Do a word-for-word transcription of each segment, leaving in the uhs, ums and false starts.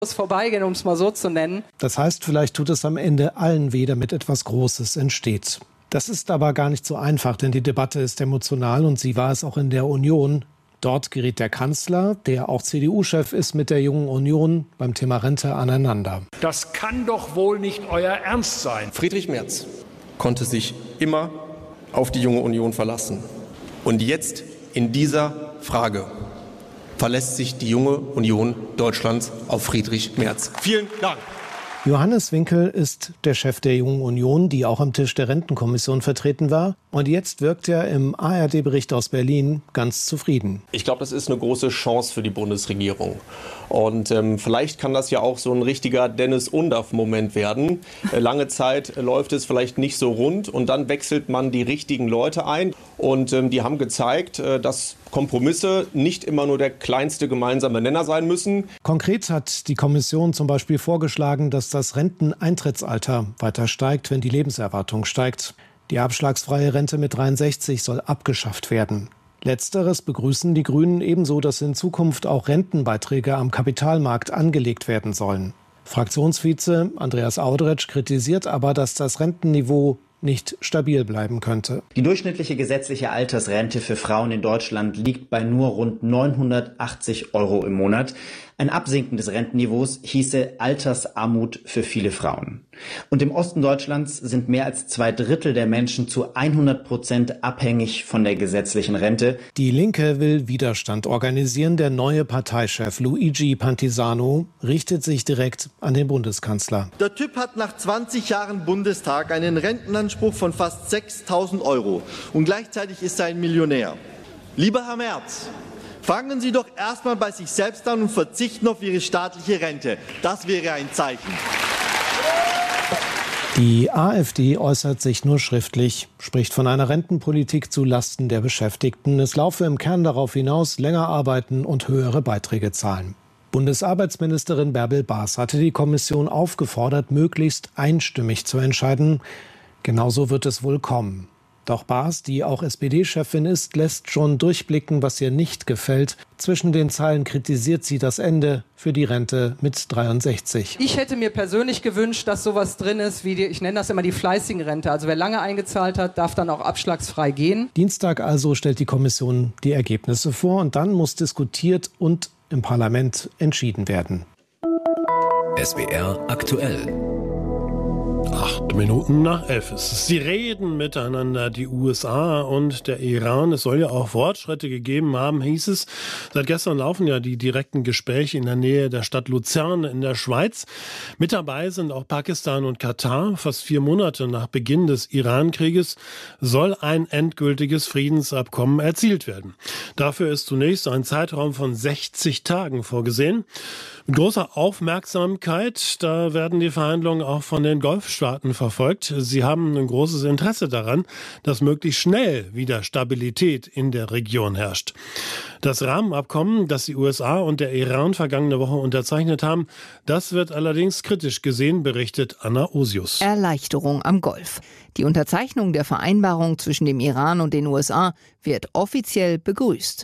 vorbeigehen, um es mal so zu nennen. Das heißt, vielleicht tut es am Ende allen weh, damit etwas Großes entsteht. Das ist aber gar nicht so einfach, denn die Debatte ist emotional und sie war es auch in der Union. Dort gerät der Kanzler, der auch C D U-Chef ist, mit der Jungen Union beim Thema Rente aneinander. Das kann doch wohl nicht euer Ernst sein. Friedrich Merz konnte sich immer auf die Junge Union verlassen. Und jetzt in dieser Frage verlässt sich die Junge Union Deutschlands auf Friedrich Merz. Vielen Dank. Johannes Winkel ist der Chef der Jungen Union, die auch am Tisch der Rentenkommission vertreten war. Und jetzt wirkt er im A R D-Bericht aus Berlin ganz zufrieden. Ich glaube, das ist eine große Chance für die Bundesregierung. Und ähm, vielleicht kann das ja auch so ein richtiger Dennis-Undaff-Moment werden. Äh, lange Zeit äh, läuft es vielleicht nicht so rund und dann wechselt man die richtigen Leute ein. Und ähm, die haben gezeigt, äh, dass Kompromisse nicht immer nur der kleinste gemeinsame Nenner sein müssen. Konkret hat die Kommission zum Beispiel vorgeschlagen, dass das Renteneintrittsalter weiter steigt, wenn die Lebenserwartung steigt. Die abschlagsfreie Rente mit dreiundsechzig soll abgeschafft werden. Letzteres begrüßen die Grünen ebenso, dass in Zukunft auch Rentenbeiträge am Kapitalmarkt angelegt werden sollen. Fraktionsvize Andreas Audretsch kritisiert aber, dass das Rentenniveau nicht stabil bleiben könnte. Die durchschnittliche gesetzliche Altersrente für Frauen in Deutschland liegt bei nur rund neunhundertachtzig Euro im Monat. Ein Absinken des Rentenniveaus hieße Altersarmut für viele Frauen. Und im Osten Deutschlands sind mehr als zwei Drittel der Menschen zu hundert Prozent abhängig von der gesetzlichen Rente. Die Linke will Widerstand organisieren. Der neue Parteichef Luigi Pantisano richtet sich direkt an den Bundeskanzler. Der Typ hat nach zwanzig Jahren Bundestag einen Rentenanspruch von fast sechstausend Euro. Und gleichzeitig ist er ein Millionär. Lieber Herr Merz, fangen Sie doch erstmal bei sich selbst an und verzichten auf Ihre staatliche Rente. Das wäre ein Zeichen. Die AfD äußert sich nur schriftlich, spricht von einer Rentenpolitik zu Lasten der Beschäftigten. Es laufe im Kern darauf hinaus, länger arbeiten und höhere Beiträge zahlen. Bundesarbeitsministerin Bärbel Baas hatte die Kommission aufgefordert, möglichst einstimmig zu entscheiden. Genauso wird es wohl kommen. Doch Baas, die auch S P D-Chefin ist, lässt schon durchblicken, was ihr nicht gefällt. Zwischen den Zeilen kritisiert sie das Ende für die Rente mit dreiundsechzig. Ich hätte mir persönlich gewünscht, dass sowas drin ist, wie die, ich nenne das immer die fleißigen Rente. Also wer lange eingezahlt hat, darf dann auch abschlagsfrei gehen. Dienstag also stellt die Kommission die Ergebnisse vor und dann muss diskutiert und im Parlament entschieden werden. S W R aktuell. Acht Minuten nach elf ist es. Sie reden miteinander, die U S A und der Iran. Es soll ja auch Fortschritte gegeben haben, hieß es. Seit gestern laufen ja die direkten Gespräche in der Nähe der Stadt Luzern in der Schweiz. Mit dabei sind auch Pakistan und Katar. Fast vier Monate nach Beginn des Iran-Krieges soll ein endgültiges Friedensabkommen erzielt werden. Dafür ist zunächst ein Zeitraum von sechzig Tagen vorgesehen. Mit großer Aufmerksamkeit, da werden die Verhandlungen auch von den Golfstaaten verfolgt. Sie haben ein großes Interesse daran, dass möglichst schnell wieder Stabilität in der Region herrscht. Das Rahmenabkommen, das die U S A und der Iran vergangene Woche unterzeichnet haben, das wird allerdings kritisch gesehen, berichtet Anna Osius. Erleichterung am Golf. Die Unterzeichnung der Vereinbarung zwischen dem Iran und den U S A wird offiziell begrüßt.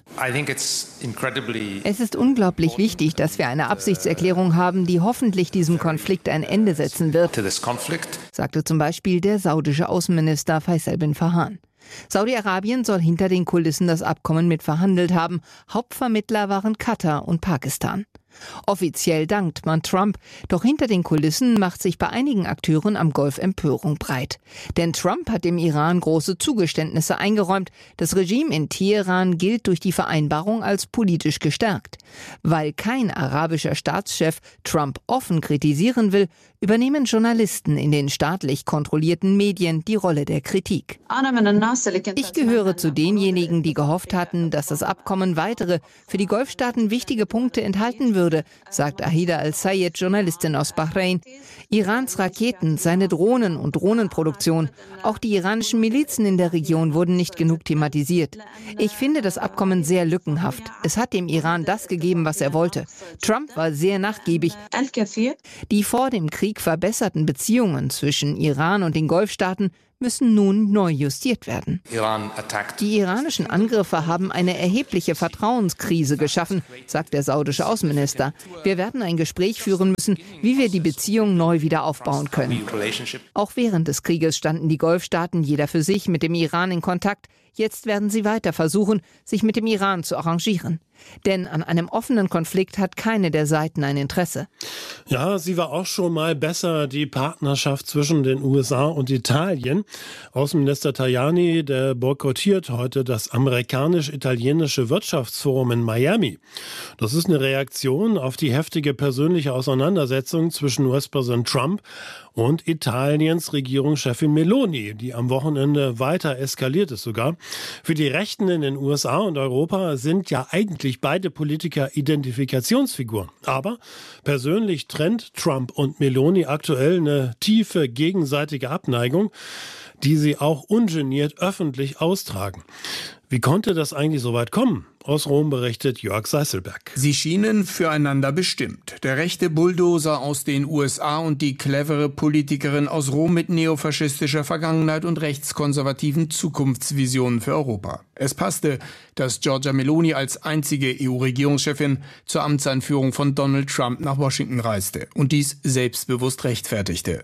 Es ist unglaublich wichtig, dass wir eine Absichtserklärung haben, die hoffentlich diesem Konflikt ein Ende setzen wird, sagte zum Beispiel der saudische Außenminister Faisal bin Farhan. Saudi-Arabien soll hinter den Kulissen das Abkommen mitverhandelt haben. Hauptvermittler waren Katar und Pakistan. Offiziell dankt man Trump, doch hinter den Kulissen macht sich bei einigen Akteuren am Golf Empörung breit. Denn Trump hat dem Iran große Zugeständnisse eingeräumt. Das Regime in Teheran gilt durch die Vereinbarung als politisch gestärkt. Weil kein arabischer Staatschef Trump offen kritisieren will, übernehmen Journalisten in den staatlich kontrollierten Medien die Rolle der Kritik. Ich gehöre zu denjenigen, die gehofft hatten, dass das Abkommen weitere, für die Golfstaaten wichtige Punkte enthalten würde, sagt Ahida Al-Sayed, Journalistin aus Bahrain. Irans Raketen, seine Drohnen und Drohnenproduktion, auch die iranischen Milizen in der Region wurden nicht genug thematisiert. Ich finde das Abkommen sehr lückenhaft. Es hat dem Iran das gegeben, was er wollte. Trump war sehr nachgiebig. Die vor dem Krieg verbesserten Beziehungen zwischen Iran und den Golfstaaten müssen nun neu justiert werden. Die iranischen Angriffe haben eine erhebliche Vertrauenskrise geschaffen, sagt der saudische Außenminister. Wir werden ein Gespräch führen müssen, wie wir die Beziehung neu wieder aufbauen können. Auch während des Krieges standen die Golfstaaten jeder für sich mit dem Iran in Kontakt. Jetzt werden sie weiter versuchen, sich mit dem Iran zu arrangieren. Denn an einem offenen Konflikt hat keine der Seiten ein Interesse. Ja, sie war auch schon mal besser, die Partnerschaft zwischen den U S A und Italien. Außenminister Tajani, der boykottiert heute das amerikanisch-italienische Wirtschaftsforum in Miami. Das ist eine Reaktion auf die heftige persönliche Auseinandersetzung zwischen U S-Präsident Trump und Italiens Regierungschefin Meloni, die am Wochenende weiter eskaliert ist sogar. Für die Rechten in den U S A und Europa sind ja eigentlich beide Politiker Identifikationsfiguren. Aber persönlich trennt Trump und Meloni aktuell eine tiefe gegenseitige Abneigung, die sie auch ungeniert öffentlich austragen. Wie konnte das eigentlich so weit kommen? Aus Rom berichtet Jörg Seißelberg. Sie schienen füreinander bestimmt. Der rechte Bulldozer aus den U S A und die clevere Politikerin aus Rom mit neofaschistischer Vergangenheit und rechtskonservativen Zukunftsvisionen für Europa. Es passte, dass Giorgia Meloni als einzige E U-Regierungschefin zur Amtseinführung von Donald Trump nach Washington reiste und dies selbstbewusst rechtfertigte.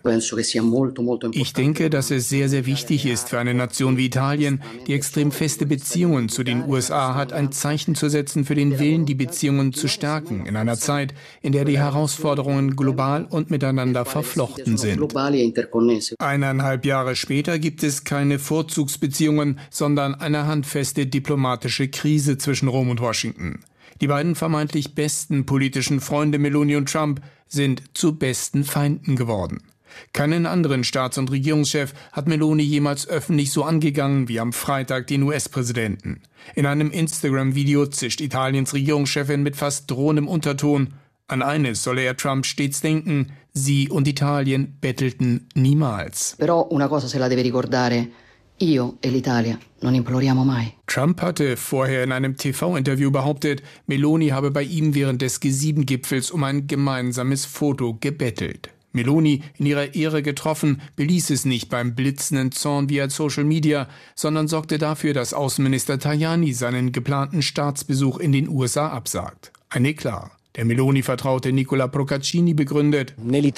Ich denke, dass es sehr, sehr wichtig ist für eine Nation wie Italien, die extrem feste Beziehungen zu den U S A hat, ein Zeichen zu setzen für den Willen, die Beziehungen zu stärken, in einer Zeit, in der die Herausforderungen global und miteinander verflochten sind. Eineinhalb Jahre später gibt es keine Vorzugsbeziehungen, sondern eine handfeste diplomatische Krise zwischen Rom und Washington. Die beiden vermeintlich besten politischen Freunde Meloni und Trump sind zu besten Feinden geworden. Keinen anderen Staats- und Regierungschef hat Meloni jemals öffentlich so angegangen wie am Freitag den U S-Präsidenten. In einem Instagram-Video zischt Italiens Regierungschefin mit fast drohendem Unterton: An eines solle er Trump stets denken: Sie und Italien bettelten niemals. Però una cosa se la deve ricordare: io e l'Italia non imploriamo mai. Trump hatte vorher in einem T V-Interview behauptet, Meloni habe bei ihm während des G sieben Gipfels um ein gemeinsames Foto gebettelt. Meloni, in ihrer Ehre getroffen, beließ es nicht beim blitzenden Zorn via Social Media, sondern sorgte dafür, dass Außenminister Tajani seinen geplanten Staatsbesuch in den U S A absagt. Ein Eklat. Der Meloni-Vertraute Nicola Procaccini begründet: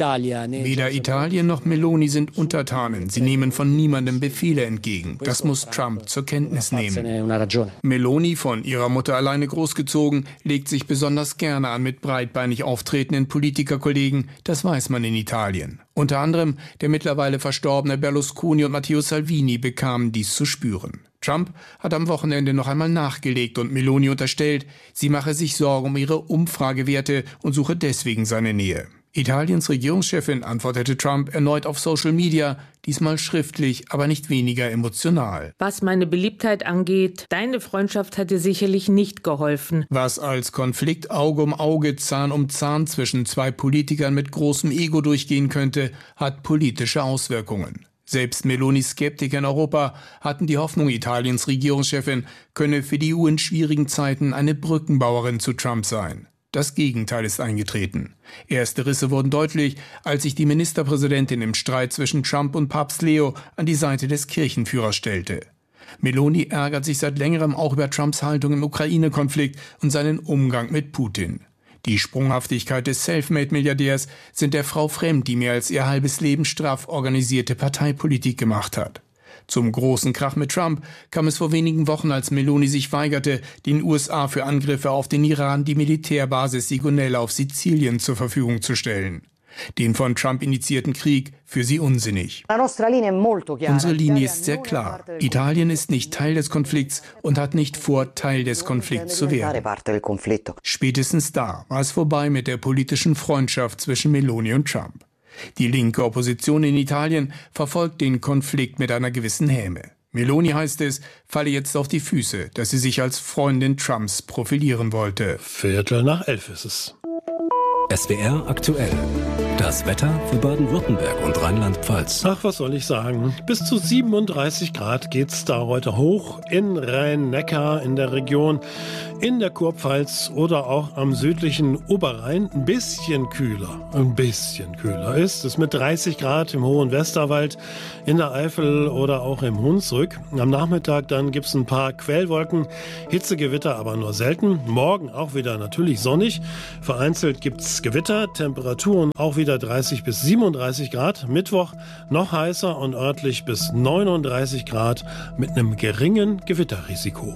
Weder Italien noch Meloni sind Untertanen. Sie nehmen von niemandem Befehle entgegen. Das muss Trump zur Kenntnis nehmen. Meloni, von ihrer Mutter alleine großgezogen, legt sich besonders gerne an mit breitbeinig auftretenden Politikerkollegen. Das weiß man in Italien. Unter anderem der mittlerweile verstorbene Berlusconi und Matteo Salvini bekamen dies zu spüren. Trump hat am Wochenende noch einmal nachgelegt und Meloni unterstellt, sie mache sich Sorgen um ihre Umfragewerte und suche deswegen seine Nähe. Italiens Regierungschefin antwortete Trump erneut auf Social Media, diesmal schriftlich, aber nicht weniger emotional. Was meine Beliebtheit angeht, deine Freundschaft hat dir sicherlich nicht geholfen. Was als Konflikt Auge um Auge, Zahn um Zahn zwischen zwei Politikern mit großem Ego durchgehen könnte, hat politische Auswirkungen. Selbst Melonis Skeptiker in Europa hatten die Hoffnung, Italiens Regierungschefin könne für die E U in schwierigen Zeiten eine Brückenbauerin zu Trump sein. Das Gegenteil ist eingetreten. Erste Risse wurden deutlich, als sich die Ministerpräsidentin im Streit zwischen Trump und Papst Leo an die Seite des Kirchenführers stellte. Meloni ärgert sich seit längerem auch über Trumps Haltung im Ukraine-Konflikt und seinen Umgang mit Putin. Die Sprunghaftigkeit des Selfmade-Milliardärs sind der Frau fremd, die mehr als ihr halbes Leben straff organisierte Parteipolitik gemacht hat. Zum großen Krach mit Trump kam es vor wenigen Wochen, als Meloni sich weigerte, den U S A für Angriffe auf den Iran die Militärbasis Sigonella auf Sizilien zur Verfügung zu stellen. Den von Trump initiierten Krieg für sie unsinnig. Unsere Linie ist sehr klar. Italien ist nicht Teil des Konflikts und hat nicht vor, Teil des Konflikts zu werden. Spätestens da war es vorbei mit der politischen Freundschaft zwischen Meloni und Trump. Die linke Opposition in Italien verfolgt den Konflikt mit einer gewissen Häme. Meloni, heißt es, falle jetzt auf die Füße, dass sie sich als Freundin Trumps profilieren wollte. Viertel nach elf ist es. S W R aktuell. Das Wetter für Baden-Württemberg und Rheinland-Pfalz. Ach, was soll ich sagen? Bis zu siebenunddreißig Grad geht's da heute hoch in Rhein-Neckar in der Region. In der Kurpfalz oder auch am südlichen Oberrhein ein bisschen kühler, ein bisschen kühler ist es mit dreißig Grad im hohen Westerwald, in der Eifel oder auch im Hunsrück. Am Nachmittag dann gibt es ein paar Quellwolken, Hitzegewitter aber nur selten. Morgen auch wieder natürlich sonnig, vereinzelt gibt es Gewitter, Temperaturen auch wieder dreißig bis siebenunddreißig Grad. Mittwoch noch heißer und örtlich bis neununddreißig Grad mit einem geringen Gewitterrisiko.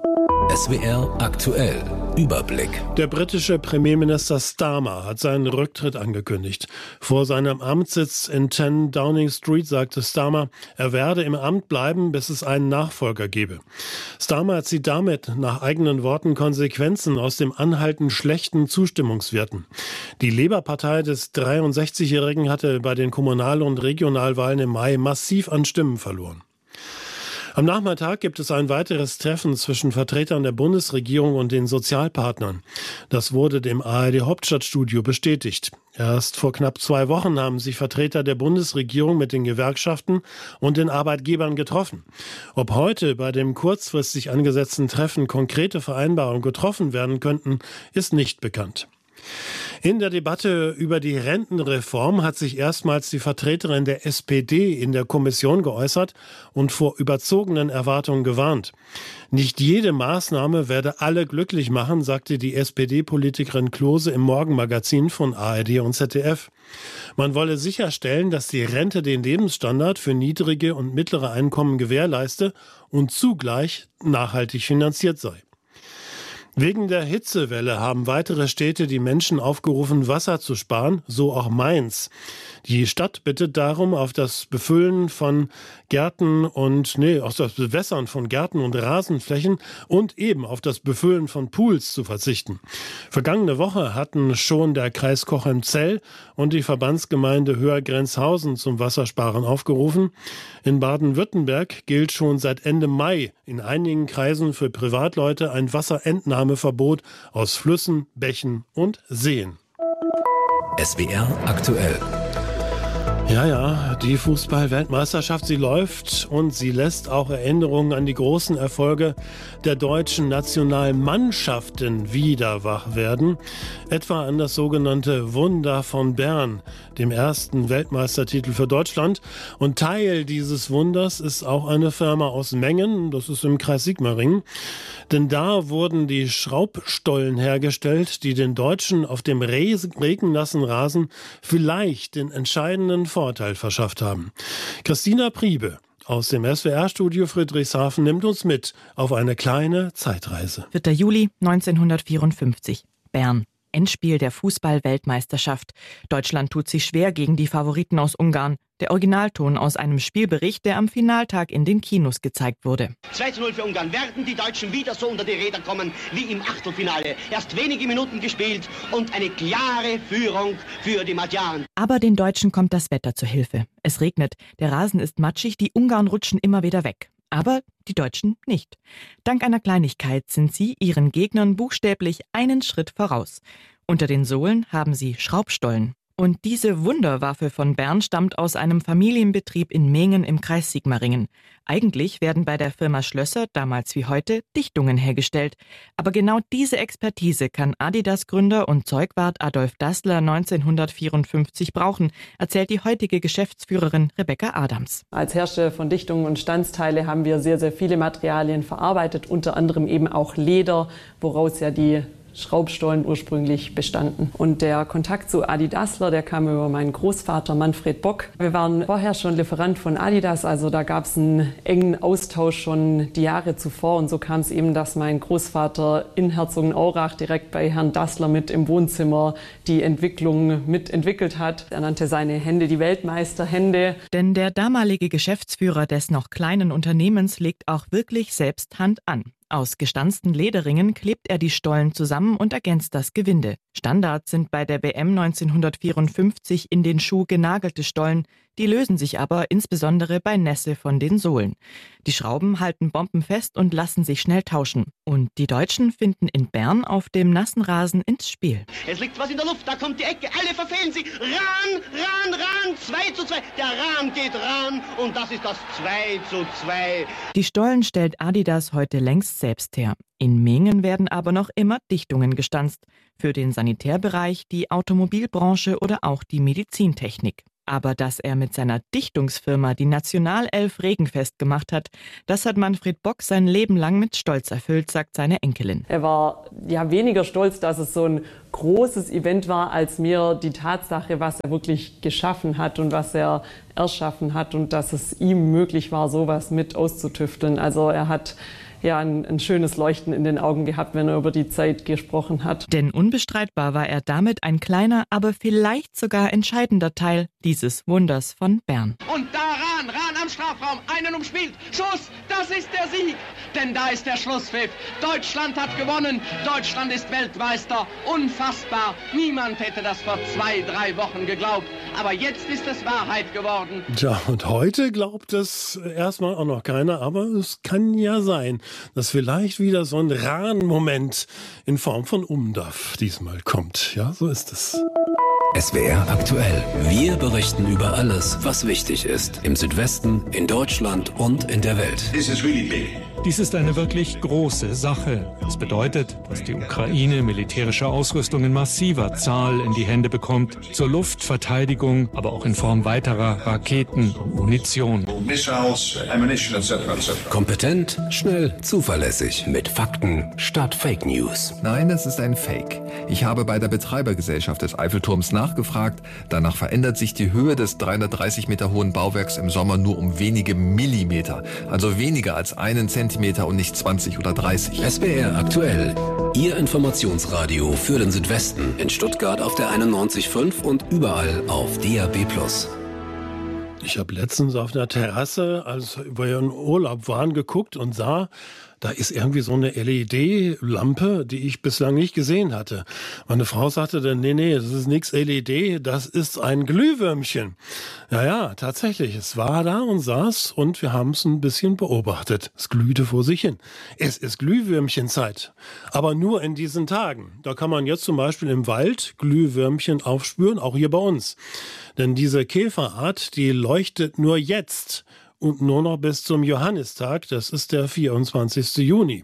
S W R aktuell. Überblick. Der britische Premierminister Starmer hat seinen Rücktritt angekündigt. Vor seinem Amtssitz in zehn Downing Street sagte Starmer, er werde im Amt bleiben, bis es einen Nachfolger gebe. Starmer zieht damit nach eigenen Worten Konsequenzen aus dem anhaltend schlechten Zustimmungswerten. Die Labour-Partei des dreiundsechzigjährigen hatte bei den Kommunal- und Regionalwahlen im Mai massiv an Stimmen verloren. Am Nachmittag gibt es ein weiteres Treffen zwischen Vertretern der Bundesregierung und den Sozialpartnern. Das wurde dem A R D-Hauptstadtstudio bestätigt. Erst vor knapp zwei Wochen haben sich Vertreter der Bundesregierung mit den Gewerkschaften und den Arbeitgebern getroffen. Ob heute bei dem kurzfristig angesetzten Treffen konkrete Vereinbarungen getroffen werden könnten, ist nicht bekannt. In der Debatte über die Rentenreform hat sich erstmals die Vertreterin der S P D in der Kommission geäußert und vor überzogenen Erwartungen gewarnt. Nicht jede Maßnahme werde alle glücklich machen, sagte die S P D-Politikerin Klose im Morgenmagazin von A R D und Z D F. Man wolle sicherstellen, dass die Rente den Lebensstandard für niedrige und mittlere Einkommen gewährleiste und zugleich nachhaltig finanziert sei. Wegen der Hitzewelle haben weitere Städte die Menschen aufgerufen, Wasser zu sparen, so auch Mainz. Die Stadt bittet darum, auf das Befüllen von Gärten und, nee, auf das Bewässern von Gärten und Rasenflächen und eben auf das Befüllen von Pools zu verzichten. Vergangene Woche hatten schon der Kreis Cochem-Zell und die Verbandsgemeinde Höher-Grenzhausen zum Wassersparen aufgerufen. In Baden-Württemberg gilt schon seit Ende Mai in einigen Kreisen für Privatleute ein Wasserentnahmeverbot aus Flüssen, Bächen und Seen. S W R aktuell. Ja, ja, die Fußball-Weltmeisterschaft, sie läuft und sie lässt auch Erinnerungen an die großen Erfolge der deutschen Nationalmannschaften wieder wach werden. Etwa an das sogenannte Wunder von Bern, dem ersten Weltmeistertitel für Deutschland. Und Teil dieses Wunders ist auch eine Firma aus Mengen, das ist im Kreis Sigmaringen. Denn da wurden die Schraubstollen hergestellt, die den Deutschen auf dem regennassen Rasen vielleicht den entscheidenden Vorteil verschafft haben. Christina Priebe aus dem S W R-Studio Friedrichshafen nimmt uns mit auf eine kleine Zeitreise. vierter Juli neunzehnhundertvierundfünfzig, Bern. Endspiel der Fußball-Weltmeisterschaft. Deutschland tut sich schwer gegen die Favoriten aus Ungarn. Der Originalton aus einem Spielbericht, der am Finaltag in den Kinos gezeigt wurde. zwei zu null für Ungarn. Werden die Deutschen wieder so unter die Räder kommen wie im Achtelfinale? Erst wenige Minuten gespielt und eine klare Führung für die Magyaren. Aber den Deutschen kommt das Wetter zur Hilfe. Es regnet, der Rasen ist matschig, die Ungarn rutschen immer wieder weg. Aber die Deutschen nicht. Dank einer Kleinigkeit sind sie ihren Gegnern buchstäblich einen Schritt voraus. Unter den Sohlen haben sie Schraubstollen. Und diese Wunderwaffe von Bern stammt aus einem Familienbetrieb in Mengen im Kreis Sigmaringen. Eigentlich werden bei der Firma Schlösser, damals wie heute, Dichtungen hergestellt. Aber genau diese Expertise kann Adidas-Gründer und Zeugwart Adolf Dassler neunzehnhundertvierundfünfzig brauchen, erzählt die heutige Geschäftsführerin Rebecca Adams. Als Hersteller von Dichtungen und Standsteile haben wir sehr, sehr viele Materialien verarbeitet, unter anderem eben auch Leder, woraus ja die Schraubstollen ursprünglich bestanden. Und der Kontakt zu Adi Dassler, der kam über meinen Großvater Manfred Bock. Wir waren vorher schon Lieferant von Adidas, also da gab es einen engen Austausch schon die Jahre zuvor. Und so kam es eben, dass mein Großvater in Herzogenaurach direkt bei Herrn Dassler mit im Wohnzimmer die Entwicklung mitentwickelt hat. Er nannte seine Hände die Weltmeisterhände. Denn der damalige Geschäftsführer des noch kleinen Unternehmens legt auch wirklich selbst Hand an. Aus gestanzten Lederringen klebt er die Stollen zusammen und ergänzt das Gewinde. Standard sind bei der W M neunzehnhundertvierundfünfzig in den Schuh genagelte Stollen, die lösen sich aber insbesondere bei Nässe von den Sohlen. Die Schrauben halten bombenfest und lassen sich schnell tauschen. Und die Deutschen finden in Bern auf dem nassen Rasen ins Spiel. Es liegt was in der Luft, da kommt die Ecke, alle verfehlen sie. Ran, ran, ran, zwei zu zwei. Der Rahn geht ran und das ist das zwei zu zwei. Die Stollen stellt Adidas heute längst selbst her. In Mengen werden aber noch immer Dichtungen gestanzt. Für den Sanitärbereich, die Automobilbranche oder auch die Medizintechnik. Aber dass er mit seiner Dichtungsfirma die Nationalelf regenfest gemacht hat, das hat Manfred Bock sein Leben lang mit Stolz erfüllt, sagt seine Enkelin. Er war ja weniger stolz, dass es so ein großes Event war, als mir die Tatsache, was er wirklich geschaffen hat und was er erschaffen hat und dass es ihm möglich war, sowas mit auszutüfteln. Also er hat ja ein, ein schönes Leuchten in den Augen gehabt, wenn er über die Zeit gesprochen hat. Denn unbestreitbar war er damit ein kleiner, aber vielleicht sogar entscheidender Teil dieses Wunders von Bern. Und da Rahn, Rahn am Strafraum, einen umspielt, Schuss, das ist der Sieg. Denn da ist der Schlusspfiff. Deutschland hat gewonnen, Deutschland ist Weltmeister. Unfassbar, niemand hätte das vor zwei, drei Wochen geglaubt. Aber jetzt ist es Wahrheit geworden. Tja, und heute glaubt es erstmal auch noch keiner, aber es kann ja sein, dass vielleicht wieder so ein Rahn-Moment in Form von Umdaf diesmal kommt. Ja, so ist es. S W R aktuell. Wir berichten über alles, was wichtig ist. Im Südwesten, in Deutschland und in der Welt. Dies ist eine wirklich große Sache. Es bedeutet, dass die Ukraine militärische Ausrüstung in massiver Zahl in die Hände bekommt. Zur Luftverteidigung, aber auch in Form weiterer Raketen und Munition. Kompetent, schnell, zuverlässig. Mit Fakten statt Fake News. Nein, es ist ein Fake. Ich habe bei der Betreibergesellschaft des Eiffelturms nachgefragt. Danach verändert sich die Höhe des dreihundertdreißig Meter hohen Bauwerks im Sommer nur um wenige Millimeter. Also weniger als einen Zentimeter und nicht zwanzig oder dreißig. S W R aktuell. Ihr Informationsradio für den Südwesten. In Stuttgart auf der einundneunzig Komma fünf und überall auf D A B plus. Ich habe letztens auf einer Terrasse, als wir in Urlaub waren, geguckt und sah, da ist irgendwie so eine L E D-Lampe, die ich bislang nicht gesehen hatte. Meine Frau sagte dann, nee, nee, das ist nichts L E D, das ist ein Glühwürmchen. Ja, ja, tatsächlich, es war da und saß und wir haben es ein bisschen beobachtet. Es glühte vor sich hin. Es ist Glühwürmchenzeit, aber nur in diesen Tagen. Da kann man jetzt zum Beispiel im Wald Glühwürmchen aufspüren, auch hier bei uns. Denn diese Käferart, die leuchtet nur jetzt und nur noch bis zum Johannistag, das ist der vierundzwanzigsten Juni.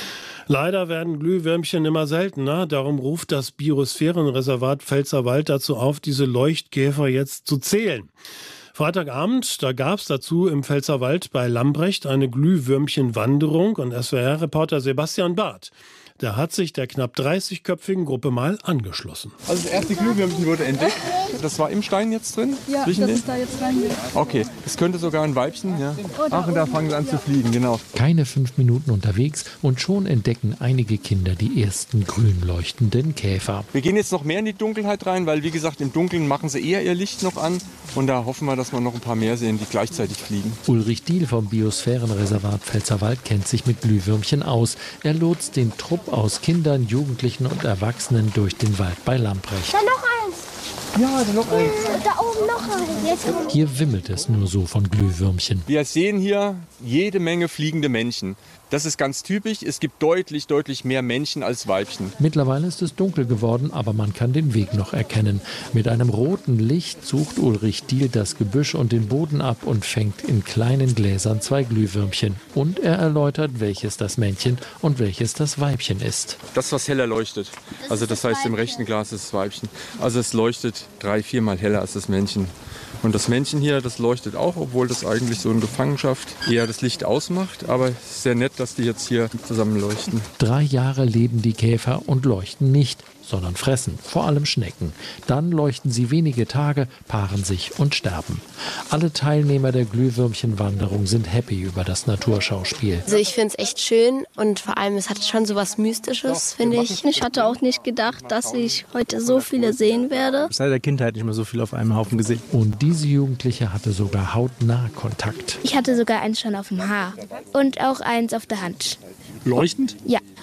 Leider werden Glühwürmchen immer seltener, darum ruft das Biosphärenreservat Pfälzerwald dazu auf, diese Leuchtkäfer jetzt zu zählen. Freitagabend, da gab es dazu im Pfälzerwald bei Lambrecht eine Glühwürmchenwanderung und S W R-Reporter Sebastian Barth. Der hat sich der knapp dreißigköpfigen Gruppe mal angeschlossen. Also das erste Glühwürmchen wurde entdeckt. Das war im Stein jetzt drin? Ja, das ist da jetzt reingegangen. Okay, es könnte sogar ein Weibchen. Ja. Ach, und da fangen sie an zu fliegen, genau. Keine fünf Minuten unterwegs und schon entdecken einige Kinder die ersten grün leuchtenden Käfer. Wir gehen jetzt noch mehr in die Dunkelheit rein, weil wie gesagt, im Dunkeln machen sie eher ihr Licht noch an. Und da hoffen wir, dass wir noch ein paar mehr sehen, die gleichzeitig fliegen. Ulrich Diehl vom Biosphärenreservat Pfälzerwald kennt sich mit Glühwürmchen aus. Er lotst den Trupp aus Kindern, Jugendlichen und Erwachsenen durch den Wald bei Lambrecht. Da noch eins. Ja, da noch eins. Da oben noch eins. Hier wimmelt es nur so von Glühwürmchen. Wir sehen hier jede Menge fliegende Männchen. Das ist ganz typisch. Es gibt deutlich, deutlich mehr Männchen als Weibchen. Mittlerweile ist es dunkel geworden, aber man kann den Weg noch erkennen. Mit einem roten Licht sucht Ulrich Diehl das Gebüsch und den Boden ab und fängt in kleinen Gläsern zwei Glühwürmchen. Und er erläutert, welches das Männchen und welches das Weibchen ist. Das, was heller leuchtet. Also das heißt, im rechten Glas ist das Weibchen. Also es leuchtet drei, viermal heller als das Männchen. Und das Männchen hier, das leuchtet auch, obwohl das eigentlich so in Gefangenschaft eher das Licht ausmacht. Aber es ist sehr nett, dass die jetzt hier zusammen leuchten. Drei Jahre leben die Käfer und leuchten nicht, sondern fressen, vor allem Schnecken. Dann leuchten sie wenige Tage, paaren sich und sterben. Alle Teilnehmer der Glühwürmchenwanderung sind happy über das Naturschauspiel. Also ich finde es echt schön und vor allem, es hat schon so was Mystisches, finde ich. Ich hatte auch nicht gedacht, dass ich heute so viele sehen werde. Seit der Kindheit nicht mehr so viel auf einem Haufen gesehen. Und diese Jugendliche hatte sogar hautnah Kontakt. Ich hatte sogar eins schon auf dem Haar und auch eins auf der Hand. Leuchtend? Ja,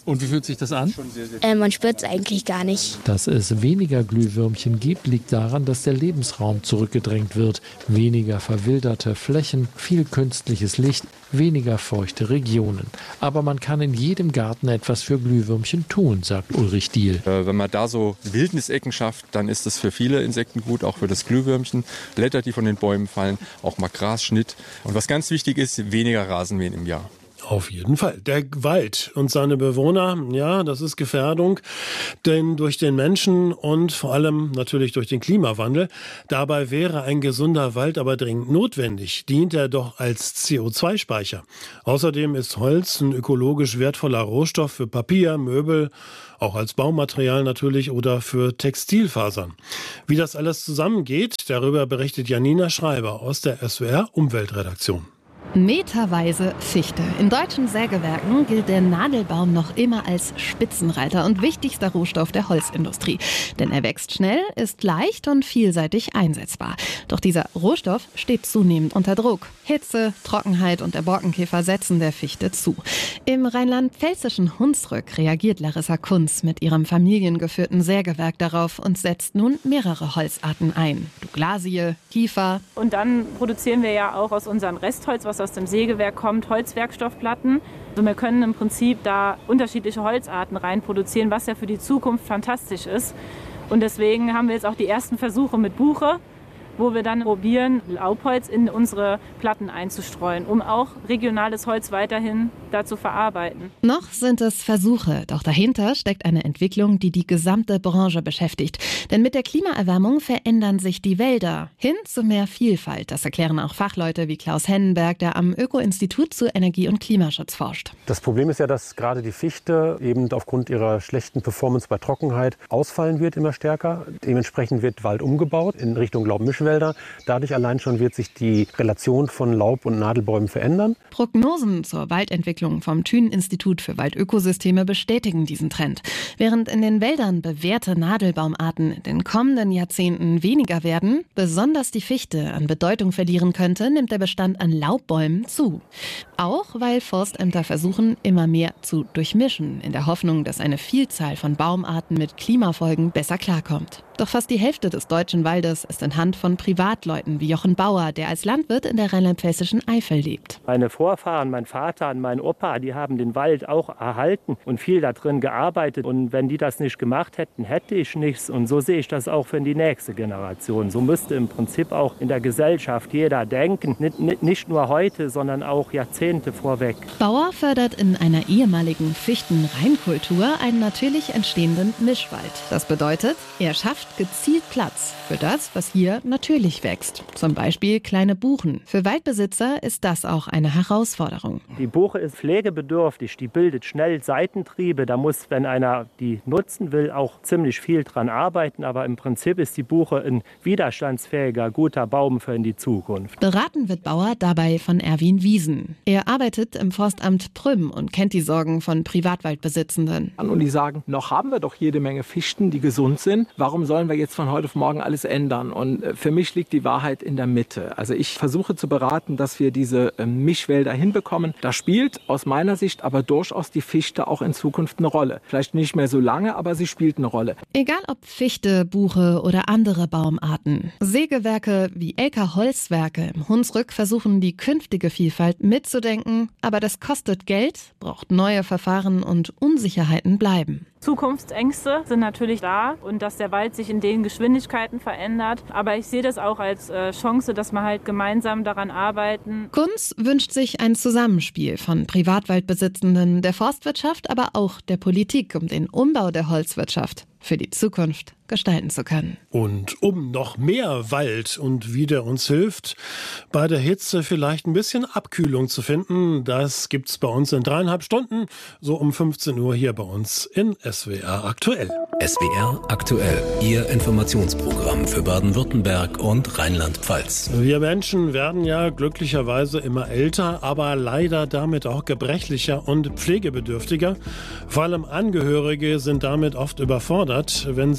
Und wie fühlt sich das an? Äh, man spürt es eigentlich gar nicht. Dass es weniger Glühwürmchen gibt, liegt daran, dass der Lebensraum zurückgedrängt wird. Weniger verwilderte Flächen, viel künstliches Licht, weniger feuchte Regionen. Aber man kann in jedem Garten etwas für Glühwürmchen tun, sagt Ulrich Diehl. Äh, wenn man da so Wildnisecken schafft, dann ist das für viele Insekten gut, auch für das Glühwürmchen. Blätter, die von den Bäumen fallen, auch mal Grasschnitt. Und was ganz wichtig ist, weniger Rasenmähen im Jahr. Auf jeden Fall. Der Wald und seine Bewohner, ja, das ist Gefährdung, denn durch den Menschen und vor allem natürlich durch den Klimawandel. Dabei wäre ein gesunder Wald aber dringend notwendig, dient er doch als C O zwei Speicher. Außerdem ist Holz ein ökologisch wertvoller Rohstoff für Papier, Möbel, auch als Baumaterial natürlich oder für Textilfasern. Wie das alles zusammengeht, darüber berichtet Janina Schreiber aus der S W R Umweltredaktion. Meterweise Fichte. In deutschen Sägewerken gilt der Nadelbaum noch immer als Spitzenreiter und wichtigster Rohstoff der Holzindustrie. Denn er wächst schnell, ist leicht und vielseitig einsetzbar. Doch dieser Rohstoff steht zunehmend unter Druck. Hitze, Trockenheit und der Borkenkäfer setzen der Fichte zu. Im rheinland-pfälzischen Hunsrück reagiert Larissa Kunz mit ihrem familiengeführten Sägewerk darauf und setzt nun mehrere Holzarten ein. Douglasie, Kiefer. Und dann produzieren wir ja auch aus unserem Restholz, was aus dem Sägewerk kommt, Holzwerkstoffplatten. Also wir können im Prinzip da unterschiedliche Holzarten rein produzieren, was ja für die Zukunft fantastisch ist. Und deswegen haben wir jetzt auch die ersten Versuche mit Buche, wo wir dann probieren, Laubholz in unsere Platten einzustreuen, um auch regionales Holz weiterhin da zu verarbeiten. Noch sind es Versuche, doch dahinter steckt eine Entwicklung, die die gesamte Branche beschäftigt. Denn mit der Klimaerwärmung verändern sich die Wälder hin zu mehr Vielfalt. Das erklären auch Fachleute wie Klaus Hennenberg, der am Öko-Institut zu Energie- und Klimaschutz forscht. Das Problem ist ja, dass gerade die Fichte eben aufgrund ihrer schlechten Performance bei Trockenheit ausfallen wird immer stärker. Dementsprechend wird Wald umgebaut in Richtung Laubmischwälder. Dadurch allein schon wird sich die Relation von Laub- und Nadelbäumen verändern. Prognosen zur Waldentwicklung vom Thünen-Institut für Waldökosysteme bestätigen diesen Trend. Während in den Wäldern bewährte Nadelbaumarten in den kommenden Jahrzehnten weniger werden, besonders die Fichte an Bedeutung verlieren könnte, nimmt der Bestand an Laubbäumen zu. Auch weil Forstämter versuchen, immer mehr zu durchmischen, in der Hoffnung, dass eine Vielzahl von Baumarten mit Klimafolgen besser klarkommt. Doch fast die Hälfte des deutschen Waldes ist in Hand von Privatleuten wie Jochen Bauer, der als Landwirt in der rheinland-pfälzischen Eifel lebt. Meine Vorfahren, mein Vater und mein Opa, die haben den Wald auch erhalten und viel da drin gearbeitet. Und wenn die das nicht gemacht hätten, hätte ich nichts. Und so sehe ich das auch für die nächste Generation. So müsste im Prinzip auch in der Gesellschaft jeder denken. Nicht, nicht nur heute, sondern auch Jahrzehnte vorweg. Bauer fördert in einer ehemaligen Fichten-Reinkultur einen natürlich entstehenden Mischwald. Das bedeutet, er schafft gezielt Platz für das, was hier natürlich wächst. Zum Beispiel kleine Buchen. Für Waldbesitzer ist das auch eine Herausforderung. Die Buche ist pflegebedürftig, die bildet schnell Seitentriebe. Da muss, wenn einer die nutzen will, auch ziemlich viel dran arbeiten. Aber im Prinzip ist die Buche ein widerstandsfähiger, guter Baum für in die Zukunft. Beraten wird Bauer dabei von Erwin Wiesen. Er arbeitet im Forstamt Prüm und kennt die Sorgen von Privatwaldbesitzenden. Und die sagen, noch haben wir doch jede Menge Fichten, die gesund sind. Warum sollen wir jetzt von heute auf morgen alles ändern? Und für mich liegt die Wahrheit in der Mitte. Also ich versuche zu beraten, dass wir diese Mischwälder hinbekommen. Da spielt aus meiner Sicht aber durchaus die Fichte auch in Zukunft eine Rolle. Vielleicht nicht mehr so lange, aber sie spielt eine Rolle. Egal ob Fichte, Buche oder andere Baumarten. Sägewerke wie Elker Holzwerke im Hunsrück versuchen die künftige Vielfalt mitzudenken. Aber das kostet Geld, braucht neue Verfahren und Unsicherheiten bleiben. Zukunftsängste sind natürlich da und dass der Wald sich in den Geschwindigkeiten verändert. Aber ich sehe das auch als äh, Chance, dass wir halt gemeinsam daran arbeiten. Kunz wünscht sich ein Zusammenspiel von Privatwaldbesitzenden, der Forstwirtschaft, aber auch der Politik, um den Umbau der Holzwirtschaft für die Zukunft gestalten zu können. Und um noch mehr Wald und wie der uns hilft, bei der Hitze vielleicht ein bisschen Abkühlung zu finden, das gibt's bei uns in dreieinhalb Stunden, so um fünfzehn Uhr hier bei uns in S W R Aktuell. S W R Aktuell, Ihr Informationsprogramm für Baden-Württemberg und Rheinland-Pfalz. Wir Menschen werden ja glücklicherweise immer älter, aber leider damit auch gebrechlicher und pflegebedürftiger. Vor allem Angehörige sind damit oft überfordert, wenn sie einen